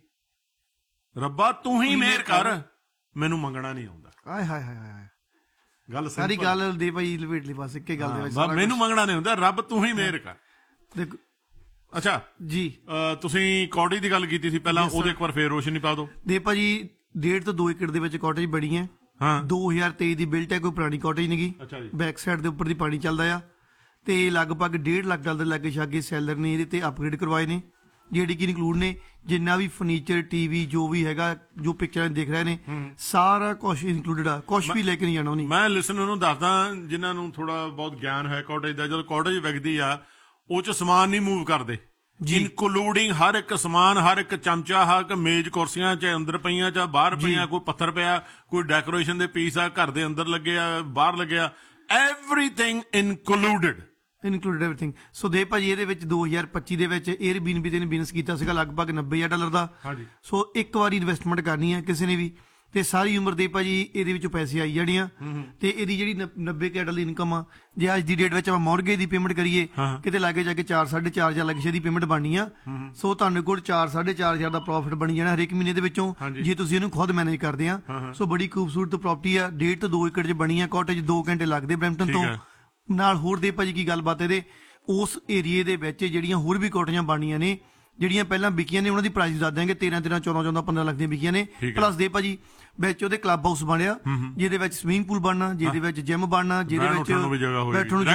ਰੱਬਾ ਤੂੰ ਹੀ ਮਿਹਰ ਕਰ, ਮੈਨੂੰ ਮੰਗਣਾ ਨਹੀਂ ਆਉਂਦਾ। ਆਏ ਹਾਏ ਹਾਏ ਹਾਏ, ਗੱਲ ਸਾਰੀ ਗੱਲ ਦੇ ਭਾਈ ਲਪੇਟ ਲਈ ਬਸ ਇੱਕੇ ਗੱਲ ਦੇ ਵਿੱਚ। ਮੈਨੂੰ ਮੰਗਣਾ ਨਹੀਂ ਹੁੰਦਾ, ਰੱਬ ਤੂੰ ਹੀ ਮਿਹਰ ਕਰ। ਦੇਖੋ ਅੱਛਾ ਜੀ, ਤੁਸੀਂ ਕਾਟੇਜ ਦੀ ਗੱਲ ਕੀਤੀ ਸੀ ਪਹਿਲਾਂ, ਉਹਦੇ ਇੱਕ ਵਾਰ ਫੇਰ ਰੋਸ਼ਨੀ ਪਾ ਦਿਓ। ਦੇ ਭਾਜੀ ਡੇਢ ਤੋਂ ਦੋ ਏਕੜ ਦੇ ਵਿੱਚ ਕਾਟੇਜ ਬਣੀ ਹੈ। ਹਾਂ ਦੋ ਹਜ਼ਾਰ ਤੇਈ ਦੀ ਬਿਲਟ ਹੈ, ਕੋਈ ਪੁਰਾਣੀ ਕਾਟੇਜ ਨਹੀਂ ਗੀ। ਬੈਕ ਸਾਈਡ ਦੇ ਉੱਪਰ ਦੀ ਪਾਣੀ ਚੱਲਦਾ ਆ ਤੇ ਲਗਭਗ ਡੇਢ ਲੱਖ ਡਾਲਰ ਦੇ ਲਾਗੇ ਛਾਗੇ ਸੈਲਰ ਨੇ ਇਹਦੇ ਤੇ ਅਪਗ੍ਰੇਡ ਕਰਵਾਏ ਨੇ, ਜਿਹੜੇ ਕਿ ਇਨਕਲੂਡ ਨੇ ਜਿੰਨਾ ਵੀ ਫਰਨੀਚਰ, ਟੀਵੀ, ਜੋ ਵੀ ਹੈਗਾ, ਜੋ ਪਿਕਚਰਾਂ ਦੇਖ ਰਹੇ ਨੇ, ਸਾਰਾ ਕੁਝ ਇਨਕਲੂਡਡ ਆ, ਕੁਝ ਵੀ ਲੈ ਕੇ ਨਹੀਂ ਜਾਣਾ ਉਹਨੇ। ਮੈਂ ਲਿਸਨਰ ਨੂੰ ਦੱਸਦਾ, ਜਿਨ੍ਹਾਂ ਨੂੰ ਥੋੜਾ ਬਹੁਤ ਗਿਆਨ ਹੈ ਕਾਟੇਜ ਦਾ, ਜਦੋਂ ਕਾਟੇਜ ਵਿਕਦੀ ਆ ਉਹ ਚ ਸਮਾਨ ਨਹੀਂ ਮੂਵ ਕਰਦੇ, ਇਨਕਲੂਡਿੰਗ ਹਰ ਇੱਕ ਸਮਾਨ, ਹਰ ਇੱਕ ਚਮਚਾ, ਹਰ ਇੱਕ ਮੇਜ਼ ਕੁਰਸੀਆਂ ਚ ਅੰਦਰ ਪਈਆਂ, ਚਾਹੇ ਬਾਹਰ ਪਈਆਂ, ਕੋਈ ਪੱਥਰ ਪਿਆ, ਕੋਈ ਡੈਕੋਰੇਸ਼ਨ ਦੇ ਪੀਸ ਆ, ਘਰ ਦੇ ਅੰਦਰ ਲੱਗੇ ਆ, ਬਾਹਰ ਲੱਗਿਆ, ਐਵਰੀਥਿੰਗ ਇਨਕਲੂਡਡ ਇਨਕਲੂਡਡ ਐਵਰੀਥਿੰਗ। ਸੋ ਦੇ ਭਾਜੀ ਇਹਦੇ ਵਿੱਚ ਦੋ ਹਜ਼ਾਰ ਪੱਚੀ ਦੇ ਵਿੱਚ 에ਅਰਬੀਐਨਬੀ ਤੇ ਬਿਜ਼ਨਸ ਕੀਤਾ ਸੀਗਾ ਲਗਭਗ ਨੱਬੇ ਹਜ਼ਾਰ ਡਾਲਰ ਦਾ। ਸੋ ਇੱਕ ਵਾਰੀ ਇਨਵੈਸਟਮੈਂਟ ਕਰਨੀ ਹੈ ਕਿਸੇ ਨੇ ਵੀ ਤੇ ਸਾਰੀ ਉਮਰ ਦੇ ਭਾਜੀ ਇਹਦੇ ਵਿੱਚੋਂ ਪੈਸੇ ਆਈ ਜਾਣੇ ਆ। ਤੇ ਇਹਦੀ ਜਿਹੜੀ ਨੱਬੇ ਹਜ਼ਾਰ ਡਾਲਰ ਦੀ ਇਨਕਮ ਆ, ਜੇ ਅੱਜ ਦੀ ਡੇਟ ਵਿੱਚ ਆਪਾਂ ਮੌਰਗੇਜ ਦੀ ਪੇਮੈਂਟ ਕਰੀਏ, ਕਿਤੇ ਲਾਗੇ ਜਾ ਕੇ ਚਾਰ ਸਾਢੇ ਚਾਰ ਹਜ਼ਾਰ ਲੱਖ ਦੀ ਪੇਮੈਂਟ ਬਣਨੀ ਆ। ਸੋ ਤੁਹਾਨੂੰ ਕੋਲ ਚਾਰ ਸਾਢੇ ਚਾਰ ਹਜ਼ਾਰ ਦਾ ਪ੍ਰੋਫਿਟ ਬਣੀ ਜਾਣਾ ਹਰੇਕ ਮਹੀਨੇ ਦੇ ਵਿੱਚੋਂ, ਜੇ ਤੁਸੀਂ ਇਹਨੂੰ ਖੁਦ ਮੈਨੇਜ ਕਰਦੇ ਆ। ਸੋ ਬੜੀ ਖੂਬਸੂਰਤ ਪ੍ਰਾਪਰਟੀ ਆ, ਡੇਢ ਤੋਂ ਦੋ ਏਕੜ ਚ ਬਣੀ ਆ। ਕਾਟੇਜ ਦੋ ਘੰਟੇ ਲੱਗਦੇ ਬਰੈਂਪਟਨ ਤੋਂ। ਨਾਲ ਹੋਰ ਦੇ ਭਾਜੀ ਕੀ ਗੱਲਬਾਤ ਇਹਦੇ, ਉਸ ਏਰੀਏ ਦੇ ਵਿੱਚ ਜਿਹੜੀਆਂ ਹੋਰ ਵੀ ਕੋਠੀਆਂ ਬਣੀਆਂ ਨੇ, ਜਿਹੜੀਆਂ ਪਹਿਲਾਂ ਵਿਕੀਆਂ ਨੇ, ਉਹਨਾਂ ਦੀ ਪ੍ਰਾਈਸ ਦੱਸ ਦਿਆਂਗੇ। ਤੇਰਾਂ ਤੇਰਾਂ ਚੌਦਾਂ ਚੌਦਾਂ ਪੰਦਰਾਂ ਲੱਖ ਦੀਆਂ ਵਿਕੀਆਂ ਨੇ। ਪਲੱਸ ਦੇ ਭਾਜੀ ਵਿੱਚ ਉਹਦੇ ਕਲੱਬ ਹਾਊਸ ਬਣਿਆ, ਜਿਹਦੇ ਵਿੱਚ ਸਵਿਮਿੰਗ ਪੂਲ ਬਣਨਾ, ਜਿਹਦੇ ਵਿੱਚ ਜਿਮ ਬਣਨਾ, ਜਿਹਦੇ ਵਿੱਚ ਬੈਠਣ ਨੂੰ ਜਗ੍ਹਾ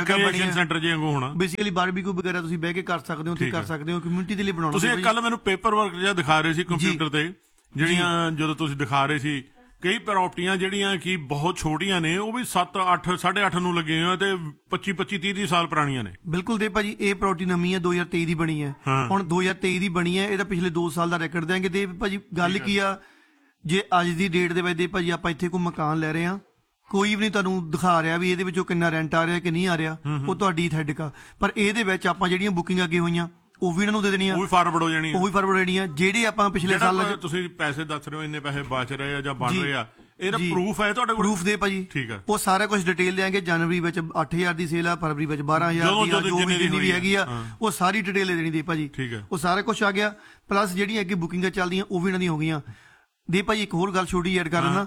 ਬਣੀ, ਬੇਸਿਕਲੀ ਬਾਰਬੀਕਿਊ ਵਗੈਰਾ ਤੁਸੀਂ ਬਹਿ ਕੇ ਕਰ ਸਕਦੇ ਹੋ, ਉੱਥੇ ਕਰ ਸਕਦੇ ਹੋ, ਕਮਿਊਨਿਟੀ ਦੇ ਲਈ ਬਣਾਉਣਾ। ਤੁਸੀਂ ਕੱਲ ਮੈਨੂੰ ਪੇਪਰ ਵਰਕ ਜਿਹਾ ਦਿਖਾ ਰਹੇ ਸੀ ਕੰਪਿਊਟਰ ਤੇ, ਜਿਹੜੀਆਂ ਜਦੋਂ ਤੁਸੀਂ ਦਿਖਾ ਰਹੇ ਸੀ ਕਈ ਪ੍ਰਾਪਰਟੀਆਂ ਜਿਹੜੀਆਂ ਕਿ ਬਹੁਤ ਛੋਟੀਆਂ ਨੇ, ਉਹ ਵੀ ਸੱਤ ਅੱਠ ਸਾਢੇ ਅੱਠ ਨੂੰ ਲੱਗੇ ਹੋਏ ਤੇ ਪੱਚੀ ਪੱਚੀ ਤੀਹ ਤੀਹ ਸਾਲ ਪੁਰਾਣੀਆਂ ਨੇ। ਬਿਲਕੁਲ ਦੇ ਭਾਜੀ, ਇਹ ਪ੍ਰਾਪਰਟੀ ਨਵੀਂ ਹੈ, ਦੋ ਹਜ਼ਾਰ ਤੇਈ ਦੀ ਬਣੀ ਹੈ। ਹੁਣ ਦੋ ਹਜ਼ਾਰ ਤੇਈ ਦੀ ਬਣੀ ਹੈ, ਇਹਦਾ ਪਿਛਲੇ ਦੋ ਸਾਲ ਦਾ ਰੈਕੋਰਡ ਦਿਆਂਗੇ। ਤੇ ਭਾਜੀ ਗੱਲ ਕੀ ਆ, ਜੇ ਅੱਜ ਦੀ ਡੇਟ ਦੇ ਵਿੱਚ ਦੇ ਭਾਜੀ ਆਪਾਂ ਇੱਥੇ ਕੋਈ ਮਕਾਨ ਲੈ ਰਹੇ ਹਾਂ, ਕੋਈ ਵੀ ਨਹੀਂ ਤੁਹਾਨੂੰ ਦਿਖਾ ਰਿਹਾ ਵੀ ਇਹਦੇ ਵਿੱਚੋਂ ਕਿੰਨਾ ਰੈਂਟ ਆ ਰਿਹਾ ਕਿ ਨਹੀਂ ਆ ਰਿਹਾ, ਉਹ ਤੁਹਾਡੀ ਹੈਡਿਕ ਆ। ਪਰ ਇਹਦੇ ਵਿੱਚ ਆਪਾਂ ਜਿਹੜੀਆਂ ਬੁਕਿੰਗ ਅੱਗੇ ਹੋਈਆਂ ਉਹ ਵੀ ਇਹਨਾਂ ਨੂੰ ਦੇ ਦੇਣੀਆਂ, ਉਹ ਵੀ ਫਾਰਵਰਡ ਹੋ ਜਾਣੀ, ਉਹ ਵੀ ਫਾਰਵਰਡ ਹੋ ਜਾਣੀਆਂ। ਜਿਹੜੇ ਆਪਾਂ ਪਿਛਲੇ ਸਾਲ ਤੁਸੀਂ ਪੈਸੇ ਦੱਸ ਰਹੇ ਹੋ, ਇੰਨੇ ਪੈਸੇ ਬਚ ਰਹੇ ਆ ਜਾਂ ਬਣ ਰਹੇ ਆ, ਇਹਦਾ ਪ੍ਰੂਫ ਹੈ ਤੁਹਾਡੇ ਕੋਲ? ਪ੍ਰੂਫ ਦੇ ਭਾਜੀ, ਠੀਕ ਹੈ। ਉਹ ਸਾਰਾ ਕੁਝ ਡਿਟੇਲ ਦੇਾਂਗੇ। ਜਨਵਰੀ ਵਿੱਚ ਅੱਠ ਹਜ਼ਾਰ ਦੀ ਸੇਲ ਆ, ਫਰਵਰੀ ਵਿੱਚ ਬਾਰਾਂ ਹਜ਼ਾਰ ਦੀ ਆ, ਜੋ ਵੀ ਜਿੰਨੀ ਵੀ ਹੈਗੀ ਆ ਉਹ ਸਾਰੀ ਡਿਟੇਲ ਦੇ ਦੇਣੀ ਦੇ ਭਾਜੀ। ਉਹ ਸਾਰਾ ਕੁਝ ਆ ਗਿਆ। ਪਲੱਸ ਜਿਹੜੀਆਂ ਅੱਗੇ ਬੁਕਿੰਗਾਂ ਚੱਲਦੀਆਂ ਉਹ ਵੀ ਇਹਨਾਂ ਦੀਆਂ ਹੋ ਗਈਆਂ ਦੇ ਭਾਜੀ। ਇੱਕ ਹੋਰ ਗੱਲ ਛੋਟੀ ਐਡ ਕਰ ਲੈਣਾ,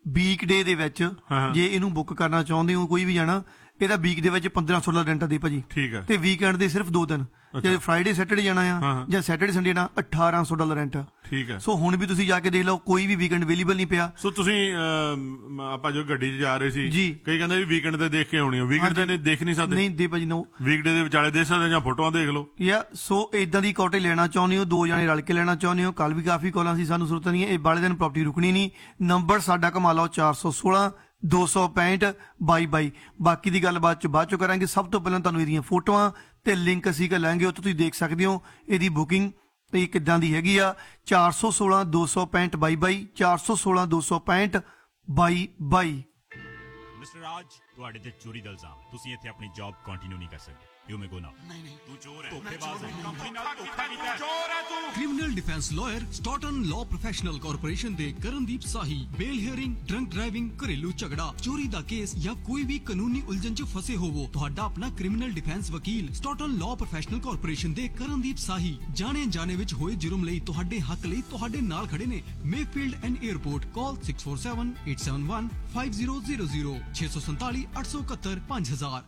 ਵੀਕ ਡੇ ਦੇ ਵਿੱਚ ਜੇ ਇਹਨੂੰ ਬੁੱਕ ਕਰਨਾ ਚਾਹੁੰਦੇ ਹੋ ਕੋਈ ਵੀ ਜਾਣਾ, ਇਹਦਾ ਵੀਕ ਦੇ ਵਿੱਚ ਪੰਦਰਾਂ ਸੌ ਦਾ ਰੈਂਟ ਆ ਦੀ ਭਾਜੀ। ਠੀਕ ਹੈ। ਤੇ ਵੀਕਐਂਡ ਦੇ ਸਿਰਫ ਦੋ ਦਿਨ, ਜੇ ਫਰਾਈਡੇ ਸੈਟਰਡੇ ਜਾਣਾ ਆ ਜਾਂ ਸੈਟਰਡੇ ਸੰਡੇ ਨਾ ਅਠਾਰਾਂ ਸੌ ਡਾਲਰ ਰੈਂਟ ਆ। ਠੀਕ ਹੈ। ਸੋ ਹੁਣ ਵੀ ਤੁਸੀਂ ਜਾ ਕੇ ਦੇਖ ਲਓ, ਕੋਈ ਵੀ ਵੀਕਐਂਡ ਅਵੇਲੇਬਲ ਨਹੀਂ ਪਿਆ। ਸੋ ਤੁਸੀਂ ਅਮ, ਆਪਾਂ ਜੋ ਗੱਡੀ 'ਚ ਜਾ ਰਹੇ ਸੀ ਜੀ, ਕਈ ਕਹਿੰਦੇ ਵੀ ਵੀਕਐਂਡ ਤੇ ਦੇਖ ਕੇ ਆਉਣੀ ਆ, ਵੀਕਐਂਡ ਤੇ ਦੇਖ ਨਹੀਂ ਸਕਦੇ। ਨਹੀਂ ਦੇ ਭਾਜੀ ਨੋ, ਵੀਕਡੇ ਦੇ ਵਿਚਾਲੇ ਦੇਖ ਸਕਦੇ ਜਾਂ ਫੋਟੋਆਂ ਦੇਖ ਲਓ। ਯਾ ਸੋ ਇਦਾਂ ਦੀ ਕੋਟੇ ਲੈਣਾ ਚਾਹੁੰਦੇ ਹੋ, ਦੋ ਜਾਣੇ ਰਲ ਕੇ ਲੈਣਾ ਚਾਹੁੰਦੇ ਹੋ, ਕੱਲ ਵੀ ਕਾਫੀ ਕਾਲਾਂ ਸੀ, ਸਾਨੂੰ ਜ਼ਰੂਰਤ ਨਹੀਂ ਹੈ, ਇਹ ਬਾਲੇ ਦਿਨ ਪ੍ਰਾਪਰਟੀ ਰੁਕਣੀ ਨਹੀਂ। ਨੰਬਰ ਸਾਡਾ ਕਮਾ ਲਓ ਚਾਰ ਸੌ ਸੋਲਾਂ ਦੋ ਸੌ ਪੈਂਹਠ ਬਾਈ ਬਾਈ। ਬਾਕੀ ਦੀ ਗੱਲਬਾਤ ਚ ਬਾਅਦ ਚੋਂ ਕਰਾਂਗੇ। ਸਭ ਤੋਂ ਪਹਿਲਾਂ ਤੁਹਾਨੂੰ ਇਹਦੀਆਂ ਫੋਟੋਆਂ ਤੇ ਲਿੰਕ ਅਸੀਂ ਕਿ ਲਾਂਗੇ, ਉੱਥੇ ਤੁਸੀਂ ਦੇਖ ਸਕਦੇ ਹੋ ਇਹਦੀ ਬੁਕਿੰਗ ਤੇ ਕਿੱਦਾਂ ਦੀ ਹੈਗੀ ਆ। ਚਾਰ ਸੌ ਸੋਲਾਂ ਦੋ ਸੌ ਪੈਂਹਠ ਬਾਈ ਬਾਈ, ਚਾਰ ਸੌ ਸੋਲਾਂ ਦੋ ਸੌ ਪੈਂਹਠ ਬਾਈ ਬਾਈ। ਮਿਸਟਰ ਰਾਜ, ਤੁਹਾਡੇ ਤੇ ਚੋਰੀ ਦਾ ਇਲਜ਼ਾਮ, ਤੁਸੀਂ ਇੱਥੇ ਆਪਣੀ ਜੌਬ ਕੰਟੀਨਿਊ ਨਹੀਂ ਕਰ ਸਕਦੇ। ਯੂ ਮੇ ਗੋ ਨਾਓ। ਨਹੀਂ ਨਹੀਂ, ਤੂੰ ਚੋਰ ਹੈ, ਧੋਖੇਬਾਜ਼ ਹੈ, ਕੰਪਨੀ ਨਾਲ ਧੋਖਾ ਕੀਤਾ ਹੈ, ਚੋਰ ਹੈ ਤੂੰ। Criminal defence lawyer ਸਟਾਰਟਨ law professional corporation ਦੇ ਕਰਨਦੀਪ ਸਾਹੀ। ਬੇਲ ਹੀਅਰਿੰਗ, ਡਰੰਕ ਡਰਾਈਵਿੰਗ, ਘਰੇਲੂ ਝਗੜਾ, ਚੋਰੀ ਦਾ ਕੇਸ ਜਾਂ ਕੋਈ ਵੀ ਕਾਨੂੰਨੀ ਉਲਝਣ 'ਚ ਫਸੇ ਹੋਵੋ, ਤੁਹਾਡਾ ਆਪਣਾ ਕ੍ਰਿਮੀਨਲ ਡਿਫੈਂਸ ਵਕੀਲ ਸਟਾਰਟਨ ਲਾਅ ਪ੍ਰੋਫੈਸ਼ਨਲ ਕਾਰਪੋਰੇਸ਼ਨ ਦੇ ਕਰਨਦੀਪ ਸਾਹੀ ਜਾਣੇ ਜਾਣੇ ਵਿੱਚ ਹੋਏ ਜੁਰਮ ਲਈ ਤੁਹਾਡੇ ਹੱਕ ਲਈ ਤੁਹਾਡੇ ਨਾਲ ਖੜੇ ਨੇ। ਮੇਕਫੀਲਡ and airport. Call six four seven eight seven one five zero zero zero ਛੇ ਸੌ ਸੰਤਾਲੀ ਅੱਠ ਸੌ ਇਕਹੱਤਰ ਪੰਜ ਹਜ਼ਾਰ।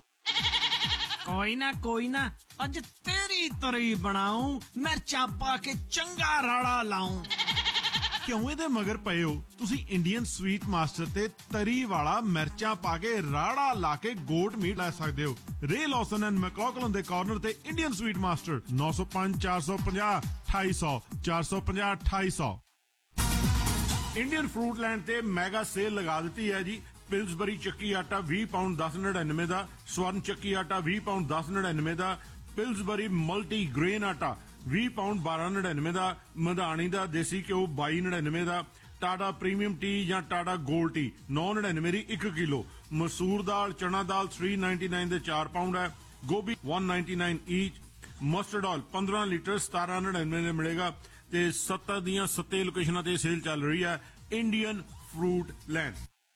ਕੋਈ ਨਾ ਕੋਈ ਨਾ, ਅੱਜ ਤੇਰੀ ਤਰੀ ਬਣਾਉ, ਮਿਰਚਾਂ ਪਾ ਕੇ ਚੰਗਾ ਰਾੜਾ ਲਾਉ। ਕਿਉਂ ਇਹਦੇ ਮਗਰ ਪਏ ਹੋ? ਤੁਸੀਂ ਇੰਡੀਅਨ ਸਵੀਟ ਮਾਸਟਰ ਤੇ ਤਰੀ ਵਾਲਾ ਮਿਰਚਾਂ ਪਾ ਕੇ ਰਾੜਾ ਲਾ ਕੇ ਗੋਟ ਮੀਟ ਲੈ ਸਕਦੇ ਹੋ। ਰੇ ਲੌਸਨ ਐਂਡ ਮੈਕਲੌਗਲਨ ਦੇ ਕਾਰਨਰ ਤੇ ਇੰਡੀਅਨ ਸਵੀਟ ਮਾਸਟਰ ਨੌ ਸੌ ਪੰਜ ਚਾਰ ਸੌ ਪੰਜਾਹ ਅਠਾਈ ਸੌ ਚਾਰ ਸੌ ਪੰਜਾਹ ਅਠਾਈ ਸੌ। ਇੰਡੀਅਨ ਫਰੂਟ ਲੈਂਡ ਤੇ ਮੈਗਾ ਸੇਲ ਲਗਾ ਦਿੱਤੀ ਹੈ ਜੀ। ਪਿਲਸਬਰੀ ਚੱਕੀ ਆਟਾ ਵੀਹ ਪਾਉਂਡ ਦਸ ਨੜਿਨਵੇਂ ਦਾ, ਸਵਰਨ ਚੱਕੀ ਆਟਾ ਵੀਹ ਪਾਉਂਡ ਦਸ ਨੜਿਨਵੇਂ ਦਾ, ਪਿਲਸਬਰੀ ਮਲਟੀ ਗ੍ਰੇਨ ਆਟਾ ਵੀਹ ਪਾਉਂਡ ਬਾਰਾਂ ਨੜਿਨਵੇਂ ਦਾ, ਮਧਾਣੀ ਦਾ ਦੇਸੀ ਘਿਓ ਬਾਈ ਨੜਿਨਵੇਂ ਦਾ, ਟਾਟਾ ਪ੍ਰੀਮੀਅਮ ਟੀ ਜਾਂ ਟਾਟਾ ਗੋਲਡ ਟੀ ਨੌ ਨੜਿਨਵੇਂ ਦੀ ਇੱਕ ਕਿਲੋ, ਮਸੂਰ ਦਾਲ ਚਣਾ ਦਾਲ ਤਿੰਨ ਸੌ ਨਿਨਆਨਵੇਂ ਦੇ ਚਾਰ ਪਾਉਂਡ ਹੈ, ਗੋਭੀ ਇੱਕ ਸੌ ਨਿਨਆਨਵੇਂ ਈਚ, ਮਸਟਰਡ ਆਇਲ ਪੰਦਰਾਂ ਲੀਟਰ ਸਤਾਰਾਂ ਨੜਿਨਵੇਂ ਦੇ ਮਿਲੇਗਾ। ਤੇ ਸੱਤਰ ਦੀਆਂ ਸੱਤੇ ਲੋਕੇਸ਼ਨਾਂ ਤੇ ਸੇਲ ਚੱਲ ਰਹੀ ਹੈ। Indian fruit land.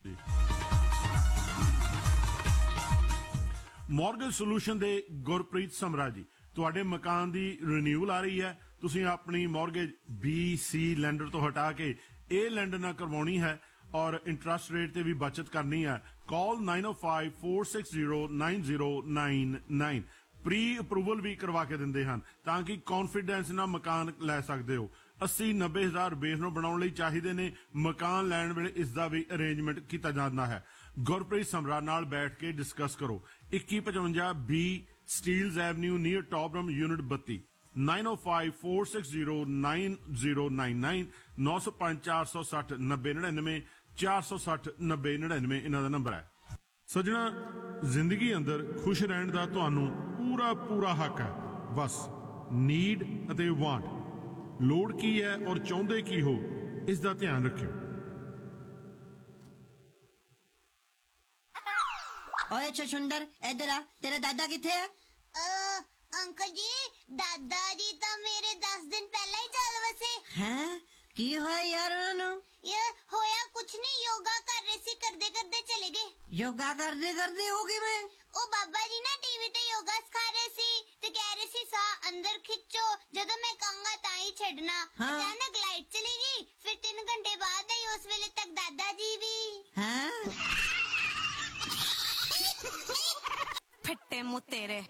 Mortgage solution ਦੇ ਗੁਰਪ੍ਰੀਤ ਸਮਰਾ ਜੀ, ਤੁਹਾਡੇ ਮਕਾਨ ਦੀ ਰੀਨਿਊਅਲ ਆ ਰਹੀ ਹੈ, ਤੁਸੀਂ ਆਪਣੀ ਮਾਰਗੇਜ ਬੀ ਸੀ ਲੈਂਡਰ ਤੋਂ ਹਟਾ ਕੇ ਇਹ ਲੈਂਡਰ ਨਾਲ ਕਰਵਾਉਣੀ ਹੈ ਔਰ ਇੰਟਰਸਟ ਰੇਟ ਤੇ ਵੀ ਬਚਤ ਕਰਨੀ ਹੈ। ਕਾਲ ਨਾइन ओ five four six zero nine zero nine nine. Pre approval ਵੀ ਕਰਵਾ ਕੇ ਦਿੰਦੇ ਹਨ ਤਾਂ ਕਿ ਕੌਨਫੀਡੈਂਸ ਨਾਲ ਮਕਾਨ ਲੈ ਸਕਦੇ ਹੋ। अस्सी नब्बे हजार ਬੇਸ ਨੂੰ ਬਣਾਉਣ ਲਈ ਚਾਹੀਦੇ ਨੇ। ਮਕਾਨ ਲੈਣ ਵੇਲੇ ਇਸ ਦਾ ਵੀ ਅਰੇਂਜਮੈਂਟ ਕੀਤਾ ਜਾਂਦਾ ਹੈ। ਗੁਰਪ੍ਰੀਤ ਸਮਰਾ ਨਾਲ ਬੈਠ ਕੇ ਡਿਸਕਸ ਕਰੋ। ਇੱਕੀ ਪਚਵੰਜਾ ਬੀ ਸਟੀਲਜ਼ ਐਵਨਿਊ ਨੀਅਰ ਟੌਪਰਮ ਯੂਨਿਟ ਬੱਤੀ नाइन ओ five four six zero nine zero nine nine नौ सौ पांच चार सौ सठ नब्बे नड़िनवे चार सौ सठ नब्बे नड़िनवे इन्हां दा नंबर है। सजना जिंदगी अंदर खुश रहने का तुहानू पूरा पूरा हक है। बस नीड अते वांट लोड़ की है और चाहुंदे की हो इस दा ध्यान रखियो। ओए छछुंदर इधर आ, तेरा दादा किथे है? अंकल जी दादा जी तो मेरे दस दिन पहले ही चल वसे। हैं की होया यार उन्होंने? ये होया कुछ नहीं, योगा कर रहे सी, करदे करदे चले गए। योगा करदे करदे हो गई मैं? ओ बाबा जी ना टीवी ते योगा सिखा रहे सी ते कह रहे सी सा अंदर खिंचो, जदों मैं कहूंगा ताई छड़ना। हाँ। अचानक लाइट चली गई, फिर तीन घंटे बाद आई, उस वेले तक दादाजी भी। हैं फट्टे मुंह तेरे।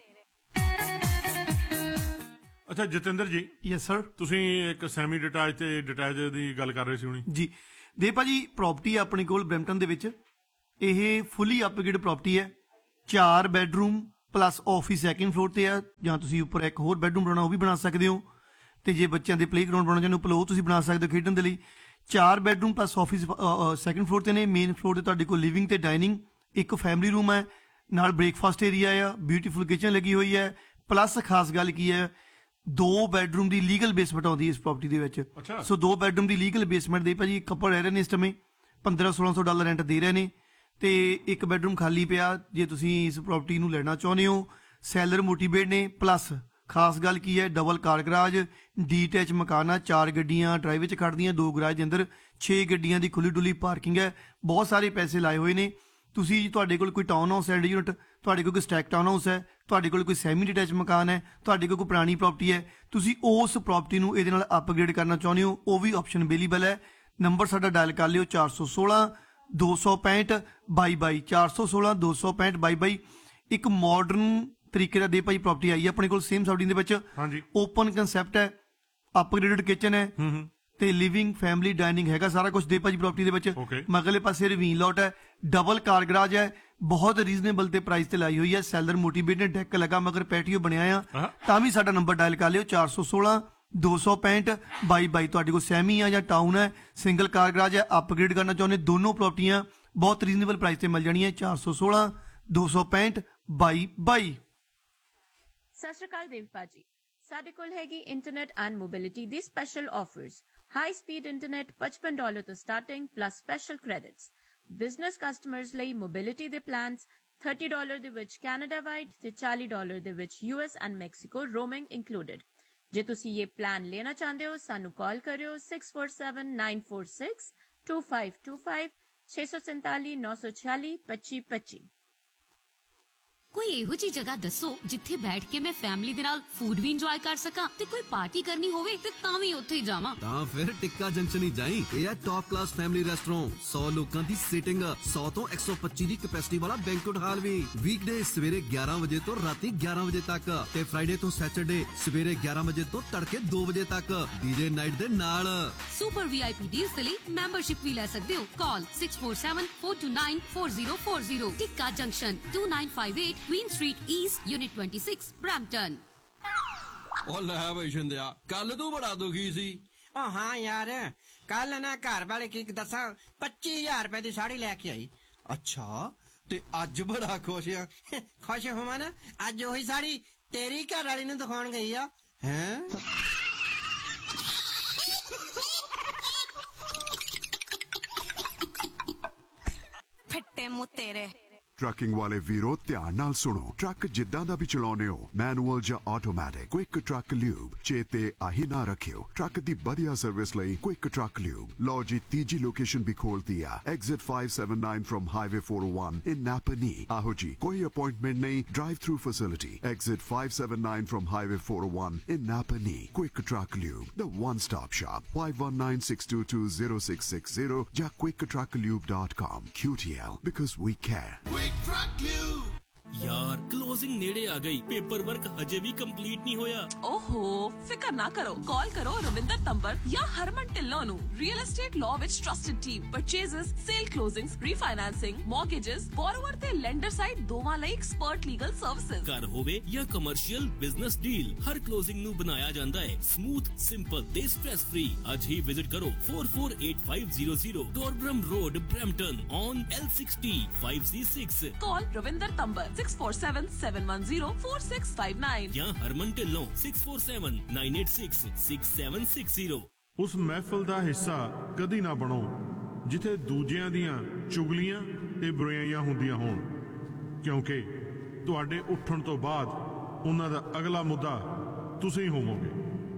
अच्छा जतिंदर जी। Yes sir. ਤੁਸੀਂ ਇੱਕ ਸੈਮੀ ਡਿਟੈਚ ਤੇ ਡਿਟੈਚ ਦੀ ਗੱਲ ਕਰ ਰਹੇ ਸੀ ਹੁਣੀ ਜੀ। ਦੇ ਭਾਜੀ ਪ੍ਰਾਪਰਟੀ ਆਪਣੇ ਕੋਲ ਬ੍ਰੈਂਪਟਨ ਦੇ ਵਿੱਚ, ਇਹ ਫੁੱਲੀ ਅਪਗ੍ਰੇਡ ਪ੍ਰਾਪਰਟੀ ਹੈ। ਚਾਰ bedroom plus office second floor ਤੇ ਆ, ਜਾਂ ਤੁਸੀਂ ਉੱਪਰ ਇੱਕ ਹੋਰ ਬੈਡਰੂਮ ਬਣਾਉਣਾ ਉਹ ਵੀ ਬਣਾ ਸਕਦੇ ਹੋ, ਤੇ ਜੇ ਬੱਚਿਆਂ ਦੇ ਪਲੇਗਰਾਉਂਡ ਬਣਾਉਣਾ ਚਾਹੁੰਦੇ ਉੱਪਰ ਉਹ ਤੁਸੀਂ ਬਣਾ ਸਕਦੇ ਹੋ ਖੇਡਣ ਦੇ ਲਈ। ਚਾਰ bedroom plus office second floor ਤੇ ਨੇ। ਮੇਨ ਫਲੋਰ ਤੇ ਤੁਹਾਡੇ ਕੋਲ ਲਿਵਿੰਗ ਤੇ ਡਾਈਨਿੰਗ, ਇੱਕ ਫੈਮਿਲੀ ਰੂਮ ਹੈ, ਨਾਲ ਬ੍ਰੇਕਫਾਸਟ ਏਰੀਆ ਆ, ਬਿਊਟੀਫੁਲ ਕਿਚਨ ਲੱਗੀ ਹੋਈ ਹੈ। ਪਲੱਸ ਖਾਸ ਗੱਲ ਕੀ ਹੈ, ਦੋ ਬੈਡਰੂਮ ਦੀ ਲੀਗਲ ਬੇਸਮੈਂਟ ਆਉਂਦੀ ਹੈ ਇਸ ਪ੍ਰਾਪਰਟੀ ਦੇ ਵਿੱਚ। ਸੋ ਦੋ ਬੈਡਰੂਮ ਦੀ ਲੀਗਲ ਬੇਸਮੈਂਟ ਦੇ ਭਾਜੀ ਕਪਲ ਰਹਿ ਰਹੇ ਨੇ ਇਸ ਸਮੇਂ, ਪੰਦਰਾਂ ਸੋਲਾਂ ਸੌ ਡਾਲਰ ਰੈਂਟ ਦੇ ਰਹੇ ਨੇ, ਤੇ ਇੱਕ ਬੈਡਰੂਮ ਖਾਲੀ ਪਿਆ। ਜੇ ਤੁਸੀਂ ਇਸ ਪ੍ਰਾਪਰਟੀ ਨੂੰ ਲੈਣਾ ਚਾਹੁੰਦੇ ਹੋ, ਸੈਲਰ ਮੋਟੀਵੇਟ ਨੇ। ਪਲੱਸ ਖਾਸ ਗੱਲ ਕੀ ਹੈ, ਡਬਲ ਕਾਰ ਗਰਾਜ, ਡੀਟੈਚ ਮਕਾਨ ਆ, ਚਾਰ ਗੱਡੀਆਂ ਡਰਾਈਵੇ 'ਚ ਖੜਦੀਆਂ, ਦੋ ਗਰਾਜ ਦੇ ਅੰਦਰ, ਛੇ ਗੱਡੀਆਂ ਦੀ ਖੁੱਲੀ ਡੁੱਲੀ ਪਾਰਕਿੰਗ ਹੈ। ਬਹੁਤ ਸਾਰੇ ਪੈਸੇ ਲਾਏ ਹੋਏ ਨੇ। ਤੁਸੀਂ ਤੁਹਾਡੇ ਕੋਲ ਕੋਈ ਟਾਊਨ ਹਾਊਸ ਐਂਡ ਯੂਨਿਟ, ਤੁਹਾਡੇ ਕੋਲ ਕੋਈ ਸਟੈਕ ਟਾਊਨ ਹਾਊਸ ਹੈ, ਤੁਹਾਡੇ ਕੋਲ ਕੋਈ ਸੈਮੀ ਡਿਟੈਚ ਮਕਾਨ ਹੈ, ਤੁਹਾਡੇ ਕੋਲ ਕੋਈ ਪੁਰਾਣੀ ਪ੍ਰਾਪਰਟੀ ਹੈ, ਤੁਸੀਂ ਉਸ ਪ੍ਰਾਪਰਟੀ ਨੂੰ ਇਹਦੇ ਨਾਲ ਅਪਗ੍ਰੇਡ ਕਰਨਾ ਚਾਹੁੰਦੇ ਹੋ, ਉਹ ਵੀ ਆਪਸ਼ਨ ਅਵੇਲੇਬਲ ਹੈ। ਨੰਬਰ ਸਾਡਾ ਡਾਇਲ ਕਰ ਲਿਓ ਚਾਰ ਸੌ ਸੋਲਾਂ ਦੋ ਸੌ ਪੈਂਹਠ ਬਾਈ ਬਾਈ ਚਾਰ ਸੌ ਸੋਲਾਂ ਦੋ ਸੌ ਪੈਂਹਠ ਬਾਈ ਬਾਈ। ਇੱਕ ਮਾਡਰਨ ਤਰੀਕੇ ਦਾ ਦੇ ਭਾਈ ਪ੍ਰੋਪਰਟੀ ਆਈ ਹੈ ਆਪਣੇ ਕੋਲ ਸੇਮ ਸਾਊਡੀ ਦੇ ਵਿੱਚ। ਹਾਂਜੀ, ਓਪਨ ਕੰਸੈਪਟ ਹੈ, ਅਪਗ੍ਰੇਡਡ ਕਿਚਨ ਹੈ ਤੇ ਲਿਵਿੰਗ ਫੈਮਿਲੀ ਡਾਈਨਿੰਗ ਹੈਗਾ ਸਾਰਾ ਕੁਝ ਦੇ ਭਾਜੀ ਪ੍ਰੋਪਰਟੀ ਦੇ ਵਿੱਚ। ਮਗਲੇ ਪਾਸੇ ਰਵੀਨ ਲੋਟ ਹੈ, ਡਬਲ ਕਾਰ ਗਰਾਜ ਹੈ, ਬਹੁਤ ਰੀਜ਼ਨੇਬਲ ਤੇ ਪ੍ਰਾਈਸ ਤੇ ਲਾਈ ਹੋਈ ਹੈ। ਸੈਲਰ ਮੋਟੀਵੇਟਡ ਡੈਕ ਲਗਾ ਮਗਰ ਪੈਟੀਓ ਬਣਿਆ ਆ। ਤਾਂ ਵੀ ਸਾਡਾ ਨੰਬਰ ਡਾਇਲ ਕਰ ਲਿਓ ਚਾਰ ਸੌ ਸੋਲਾਂ ਦੋ ਸੌ ਪੈਂਹਠ ਬਾਈ ਬਾਈ। ਤੁਹਾਡੇ ਕੋਲ ਸੈਮੀ ਆ ਜਾਂ ਟਾਊਨ ਹੈ, ਸਿੰਗਲ ਕਾਰ ਗਰਾਜ ਹੈ, ਅਪਗ੍ਰੇਡ ਕਰਨਾ ਚਾਹੁੰਦੇ, ਦੋਨੋਂ ਪ੍ਰੋਪਰਟੀਆਂ ਬਹੁਤ ਰੀਜ਼ਨੇਬਲ ਪ੍ਰਾਈਸ ਤੇ ਮਿਲ ਜਾਣੀਆਂ। ਚਾਰ ਸੌ ਸੋਲਾਂ ਦੋ ਸੌ ਪੈਂਹਠ ਬਾਈ ਬਾਈ। ਸਤਿ ਸ਼੍ਰੀ ਅਕਾਲ ਦੇਵ ਭਾਜੀ, ਸਾਡੇ ਕੋਲ ਹੈਗੀ internet and mobility the special offers. High speed internet ਪਚਪਨ dollar ਤੋਂ starting plus special credits. Business customers ਲਈ ਮੋਬਿਲਿਟੀ ਦੇ ਪਲਾਨਸ thirty ਡਾਲਰ ਦੇ ਵਿੱਚ ਕੈਨੇਡਾ ਵਾਈਡ ਤੇ ਚਾਲੀ ਡਾਲਰ ਦੇ ਵਿੱਚ U S and Mexico roaming included. ਜੇ ਤੁਸੀਂ ਇਹ ਪਲਾਨ ਲੈਣਾ ਚਾਹੁੰਦੇ ਹੋ ਸਾਨੂੰ ਕਾਲ ਕਰਿਓ six four seven nine four six two five two five six four seven nine four six twenty twenty-five। ਕੋਈ ਇਹੋ ਜਿਹੀ ਜਗ੍ਹਾ ਦੱਸੋ ਜਿੱਥੇ ਬੈਠ ਕੇ ਮੈਂ ਫੈਮਿਲੀ ਦੇ ਨਾਲ ਫੂਡ ਵੀ ਇੰਜੋਏ ਕਰ ਸਕਾਂ ਤੇ ਕੋਈ ਪਾਰਟੀ ਕਰਨੀ ਹੋਵੇ ਤੇ ਤਾਂ ਵੀ ਉੱਥੇ ਹੀ ਜਾਵਾਂ। ਤਾਂ ਫਿਰ ਟਿੱਕਾ ਜੰਕਸ਼ਨ ਹੀ ਜਾਈਂ। ਇਹ ਹੈ ਟੌਪ ਕਲਾਸ ਫੈਮਿਲੀ ਰੈਸਟੋਰੈਂਟ, ਸੌ ਲੋਕਾਂ ਦੀ ਸੀਟਿੰਗ, ਸੌ ਤੋਂ ਇੱਕ ਸੌ ਪੱਚੀ ਦੀ ਕੈਪੈਸਿਟੀ ਵਾਲਾ ਬੈਂਕੁਏਟ ਹਾਲ ਵੀ। ਵੀਕਡੇ ਸਵੇਰੇ ਗਿਆਰਾਂ ਵਜੇ ਤੋਂ ਰਾਤੀ ਗਿਆਰਾਂ ਵਜੇ ਤੱਕ ਤੇ ਫਰਾਈਡੇ ਤੋਂ ਸੈਟਰਡੇ ਸਵੇਰੇ ਗਿਆਰਾਂ ਵਜੇ ਤੋਂ ਤੜਕੇ ਦੋ ਵਜੇ ਤੱਕ ਡੀਜੇ ਨਾਈਟ ਦੇ ਨਾਲ। ਸੁਪਰ ਵੀਆਈਪੀ ਡੀਲਸ ਦੇ ਲਈ ਮੈਂਬਰਸ਼ਿਪ ਵੀ ਲੈ ਸਕਦੇ ਹੋ। ਕਾਲ six four seven four two nine four zero four zero। ਟਿੱਕਾ junction two nine five eight Queen Street East, Unit twenty-six, Brampton। ਉਹ ਲੈ ਬਈ ਸ਼ਿੰਦਿਆ, ਕੱਲ ਤੂੰ ਬੜਾ ਦੁਖੀ ਸੀ। ਉਹ ਹਾਂ ਯਾਰ, ਕੱਲ ਨਾ ਘਰ ਵਾਲੇ ਕੀ ਦੱਸਾਂ ਪੱਚੀ ਹਜ਼ਾਰ ਰੁਪਏ ਦੀ ਸਾੜੀ ਲੈ ਕੇ ਆਈ। ਅੱਛਾ, ਤੇ ਅੱਜ ਬੜਾ ਖੁਸ਼ ਆ। ਖੁਸ਼ ਹੋਵਾਂ ਨਾ, ਅੱਜ ਉਹੀ ਸਾੜੀ ਤੇਰੀ ਘਰ ਵਾਲੀ ਨੂੰ ਦਿਖਾਉਣ ਗਈ ਆ। ਹੈਂ? ਫਿੱਟੇ ਮੂੰਹ ਤੇਰੇ। ਟਰੱਕਿੰਗ ਵਾਲੇ ਵੀਰੋ ਧਿਆਨ ਨਾਲ ਸੁਣੋ। ਟਰੱਕ ਜਿੱਦਾਂ ਦਾ ਵੀ ਚਲਾਉਣੇ ਹੋ, ਮੈਨੂਅਲ ਜਾਂ ਆਟੋਮੈਟਿਕ, ਕੁਇਕ ਟਰੱਕ ਲਿਊਬ ਚੇਤੇ ਆਹੀ ਨਾ ਰੱਖਿਓ। ਟਰੱਕ ਦੀ ਵਧੀਆ ਸਰਵਿਸ ਲਈ ਕੁਇਕ ਟਰੱਕ ਲਿਊਬ। ਲਓ ਜੀ ਤੀਜੀ ਲੋਕੇਸ਼ਨ ਵੀ ਖੋਲਤੀ ਆ, exit five seven nine from Highway four oh one in Napa Knee। ਆਹੋ ਜੀ, ਕੋਈ ਅਪਾਇੰਟਮੈਂਟ ਨਹੀਂ, drive through facility. Exit five seven nine from Highway four oh one in Napa Knee। Quick truck lube, the one stop shop। five one nine six two two zero six six zero ਜਾਂ quick truck lube dot com। Q T L, because we care। यार क्लोजिंग नेड़े आ गई, पेपर वर्क हजे भी कंप्लीट नहीं होया। ओहो फिकर ना करो, कॉल करो रविंदर तंबर या हरमन ढिल्लों नु। Real estate law which trusted team, purchases, cell closings, refinancing, mortgages, borrower ते लेंडर साइड दोवां लई एक्सपर्ट लीगल सर्विसेज। घर होवे या कमर्शियल बिजनेस डील, हर क्लोजिंग नु बनाया जांदा है स्मूथ, सिंपल ते स्ट्रेस फ्री। आज ही विजिट करो four four eight five zero zero टॉरब्रम road, Brampton on L sixty five C six। Call Ravinder तंबर six four seven seven one zero four six five nine या Harman Dhillon six four seven nine eight six six seven six zero। ਉਸ ਮਹਿਫਲ ਦਾ ਹਿੱਸਾ ਕਦੀ ਨਾ ਬਣੋ ਜਿੱਥੇ ਦੂਜਿਆਂ ਦੀਆਂ ਚੁਗਲੀਆਂ ਤੇ ਬੁਰਾਈਆਂ ਹੁੰਦੀਆਂ ਹੋਣ, ਕਿਉਂਕਿ ਤੁਹਾਡੇ ਉੱਠਣ ਤੋਂ ਬਾਅਦ ਉਹਨਾਂ ਦਾ ਅਗਲਾ ਮੁੱਦਾ ਤੁਸੀਂ ਹੋਵੋਗੇ।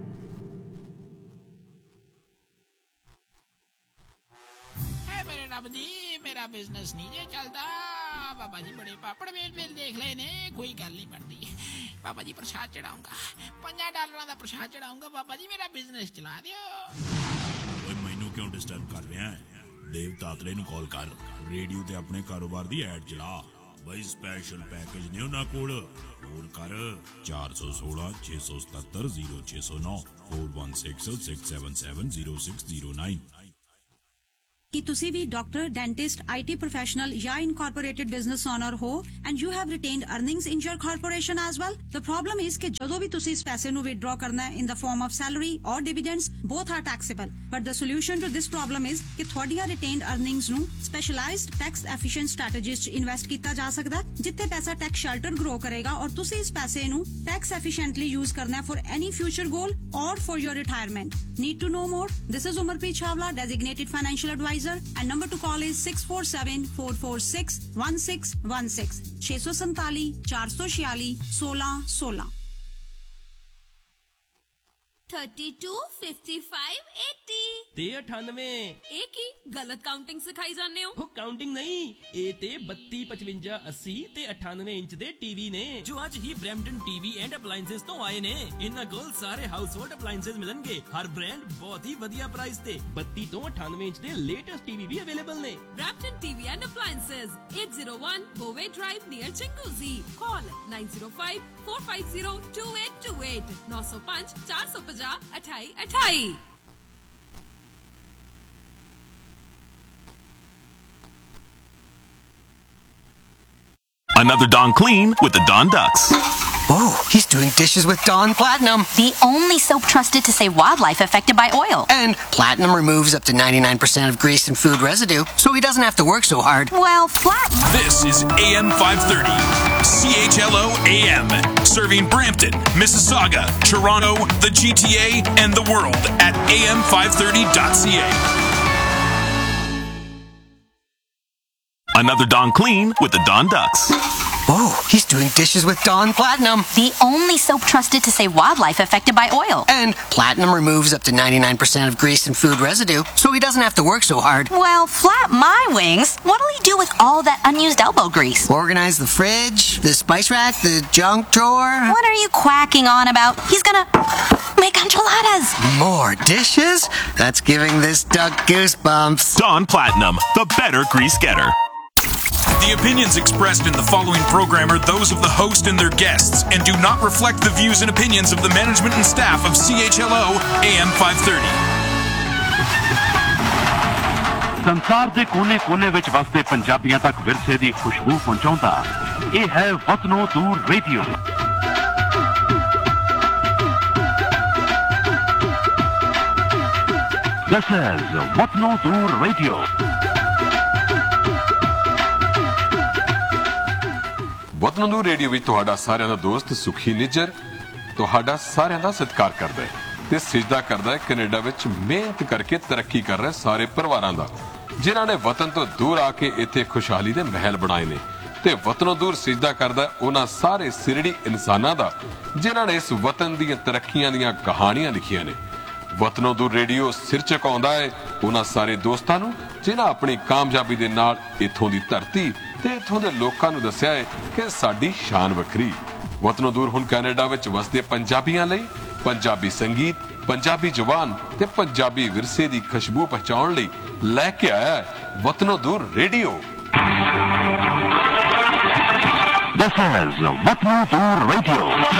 है मेरे रब जी, मेरा बिजनेस नहीं जे चलता। बाबा जी बड़े पापड़ मेल मेल देख ले ने, कोई गल नहीं बनती। बाबा जी प्रसाद चढ़ाऊंगा, पंजा डॉलर का प्रसाद चढ़ाऊंगा। बाबा जी मेरा बिजनेस चला दियो। ਓਏ ਮੈਨੂੰ ਕਿਉਂ ਡਿਸਟਰਬ ਕਰ ਰਿਹਾ ਹੈ? ਦੇਵ ਤਾਤਰੇ ਨੂੰ ਕਾਲ ਕਰ, ਰੇਡੀਓ ਤੇ ਆਪਣੇ ਕਾਰੋਬਾਰ ਦੀ ਐਡ ਚਲਾ। ਬਈ ਸਪੈਸ਼ਲ ਪੈਕੇਜ ਨੇ ਉਹਨਾਂ ਕੋਲ। ਫੋਨ ਕਰ ਚਾਰ one six six six seven seven zero six zero nine four one six six seven seven zero six zero nine। ਕਿ ਤੁਸੀਂ ਵੀ ਡਾਕਟਰ, ਡੈਂਟਿਸਟ, ਆਈਟੀ ਪ੍ਰੋਫੈਸ਼ਨਲ ਜਾਂ ਇਨਕਾਰਪੋਰੇਟਡ ਬਿਜ਼ਨਸ ਓਨਰ ਹੋ and you have ਰਿਟੇਨਡ earnings in your corporation as well. The problem is ਕਿ ਜਦੋਂ ਵੀ ਤੁਸੀਂ ਇਸ ਪੈਸੇ ਨੂੰ ਵਿਦਡਰਾ ਕਰਨਾ ਹੈ ਇਨ ਦ ਫਾਰਮ ਆਫ ਸੈਲਰੀ ਔਰ ਡਿਵੀਡੈਂਡਸ, both are taxable. But the solution to this problem is ਕਿ ਤੁਹਾਡੀਆਂ ਰਿਟੇਨਡ ਅਰਨਿੰਗਸ ਨੂੰ ਸਪੈਸ਼ਲਾਈਜ਼ਡ ਟੈਕਸ ਐਫੀਸ਼ੀਐਂਟ ਸਟ੍ਰੈਟੇਜੀਜ਼ 'ਚ ਇਨਵੈਸਟ ਕੀਤਾ ਜਾ ਸਕਦਾ, ਜਿੱਥੇ ਪੈਸਾ ਟੈਕਸ ਸ਼ੈਲਟਰ ਗਰੋ ਕਰੇਗਾ ਔਰ ਤੁਸੀਂ ਇਸ ਪੈਸੇ ਨੂੰ ਟੈਕਸ ਐਫੀਸ਼ੀਐਂਟਲੀ ਯੂਜ਼ ਕਰਨਾ ਹੈ ਫॉर ਐਨੀ ਫਿਊਚਰ ਗੋਲ ਔਰ for your retirement. Need to know more? This is Umarpreet Chawla, designated financial advisor, and number to call is six four seven four four six one six one six six four seven four six six one six one six। thirty-two fifty-five eighty ਤੇ ਅਠਾਨਵੇਂ। ਇਹ ਕੀ ਗਲਤ ਕਾਊਂਟਿੰਗ ਸਿਖਾਈ ਜਾਂਦੇ ਹੋ? ਉਹ ਕਾਊਂਟਿੰਗ ਨਹੀਂ, ਇਹ ਤੇ ਬੱਤੀ ਪਚਵੰਜਾ अस्सी ਤੇ ਅਠਾਨਵੇਂ ਇੰਚ ਦੇ ਟੀਵੀ ਨੇ ਜੋ ਅੱਜ ਹੀ ਬ੍ਰੈਂਪਟਨ ਟੀਵੀ ਐਂਡ ਅਪਲਾਈਐਂਸਸ ਤੋਂ ਆਏ ਨੇ। ਇਹਨਾਂ ਕੋਲ ਸਾਰੇ ਹਾਊਸਹੋਲਡ ਅਪਲਾਈਐਂਸਸ ਮਿਲਣਗੇ, ਹਰ ਬ੍ਰਾਂਡ ਬਹੁਤ ਹੀ ਵਧੀਆ ਪ੍ਰਾਈਸ ਤੇ। ਬੱਤੀ ਤੋਂ ਅਠਾਨਵੇਂ ਇੰਚ ਦੇ ਲੇਟੈਸਟ ਟੀਵੀ ਵੀ ਅਵੇਲੇਬਲ ਨੇ। Brampton TV and appliances eight oh one Boway Drive near Chinguzi. Call nine oh five four five oh two eight two eight nine oh five four five zero two eight two eight. Another Dawn Clean with the Dawn Ducks. Whoa, he's doing dishes with Dawn Platinum. The only soap trusted to save wildlife affected by oil. And Platinum removes up to ninety-nine percent of grease and food residue, so he doesn't have to work so hard. Well, Platinum... This is A M five thirty, C H L O A M, serving Brampton, Mississauga, Toronto, the G T A, and the world at A M five thirty dot C A. Another Dawn Clean with the Dawn Ducks. Whoa, he's doing dishes with Dawn Platinum. The only soap trusted to save wildlife affected by oil. And Platinum removes up to ninety-nine percent of grease and food residue, so he doesn't have to work so hard. Well, flap my wings. What'll he do with all that unused elbow grease? Organize the fridge, the spice rack, the junk drawer. What are you quacking on about? He's gonna make enchiladas. More dishes? That's giving this duck goosebumps. Dawn Platinum, the better grease getter. The opinions expressed in the following program are those of the host and their guests and do not reflect the views and opinions of the management and staff of C H L O A M five thirty. ਸੰਸਾਰ ਦੇ ਕੋਨੇ-ਕੋਨੇ ਵਿੱਚ ਵਸਦੇ ਪੰਜਾਬੀਆਂ ਤੱਕ ਵਿਰਸੇ ਦੀ ਖੁਸ਼ਬੂ ਪਹੁੰਚਾਉਂਦਾ ਇਹ ਹੈ ਵਤਨੋਂ ਦੂਰ ਰੇਡੀਓ। This is ਵਤਨੋਂ ਦੂਰ ਰੇਡੀਓ। ਵਤਨ ਨੂੰ ਰੇਡੀਓ ਵਿੱਚ ਤੁਹਾਡਾ ਸਾਰਿਆਂ ਦਾ ਦੋਸਤ ਸੁਖੀ ਨਿੱਜਰ ਤੁਹਾਡਾ ਸਾਰਿਆਂ ਦਾ ਸਤਿਕਾਰ ਕਰਦਾ ਹੈ ਤੇ ਸਿਜਦਾ ਕਰਦਾ ਹੈ ਕੈਨੇਡਾ ਵਿੱਚ ਮਿਹਨਤ ਕਰਕੇ ਤਰੱਕੀ ਕਰ ਰਹੇ ਸਾਰੇ ਪਰਿਵਾਰਾਂ ਦਾ ਜਿਨ੍ਹਾਂ ਨੇ ਵਤਨ ਤੋਂ ਦੂਰ ਆ ਕੇ ਇੱਥੇ ਖੁਸ਼ਹਾਲੀ ਦੇ ਮਹਿਲ ਬਣਾਏ ਨੇ ਤੇ ਵਤਨੋਂ ਦੂਰ ਸਿਜਦਾ ਕਰਦਾ ਉਹਨਾਂ ਸਾਰੇ ਸਿਰੜੀ ਇਨਸਾਨਾਂ ਦਾ ਜਿਨ੍ਹਾਂ ਨੇ ਇਸ ਵਤਨ ਦੀਆਂ ਤਰੱਕੀਆਂ ਦੀਆਂ ਕਹਾਣੀਆਂ ਲਿਖੀਆਂ ਨੇ। ਵਤਨੋਂ ਦੂਰ ਰੇਡੀਓ ਸਿਰ ਝੁਕਾਉਂਦਾ ਹੈ ਉਹਨਾਂ ਸਾਰੇ ਦੋਸਤਾਂ ਨੂੰ ਜਿਨ੍ਹਾਂ ਆਪਣੀ ਕਾਮਯਾਬੀ ਦੇ ਨਾਲ ਇੱਥੋਂ ਦੀ ਧਰਤੀ ਤੇ ਇੱਥੋਂ ਦੇ ਲੋਕਾਂ ਨੂੰ ਦੱਸਿਆ ਹੈ ਕਿ ਸਾਡੀ ਸ਼ਾਨ ਵੱਖਰੀ। ਵਤਨੋਂ ਦੂਰ ਹੁਣ ਕੈਨੇਡਾ ਵਿੱਚ ਵਸਦੇ ਪੰਜਾਬੀਆਂ ਲਈ ਪੰਜਾਬੀ ਸੰਗੀਤ, ਪੰਜਾਬੀ ਜ਼ੁਬਾਨ ਤੇ ਪੰਜਾਬੀ ਵਿਰਸੇ ਦੀ ਖੁਸ਼ਬੂ ਪਹੁੰਚਾਉਣ ਲਈ ਲੈ ਕੇ ਆਇਆ ਹੈ ਵਤਨੋਂ ਦੂਰ ਰੇਡੀਓ। This is ਵਤਨੋਂ ਦੂਰ ਰੇਡੀਓ।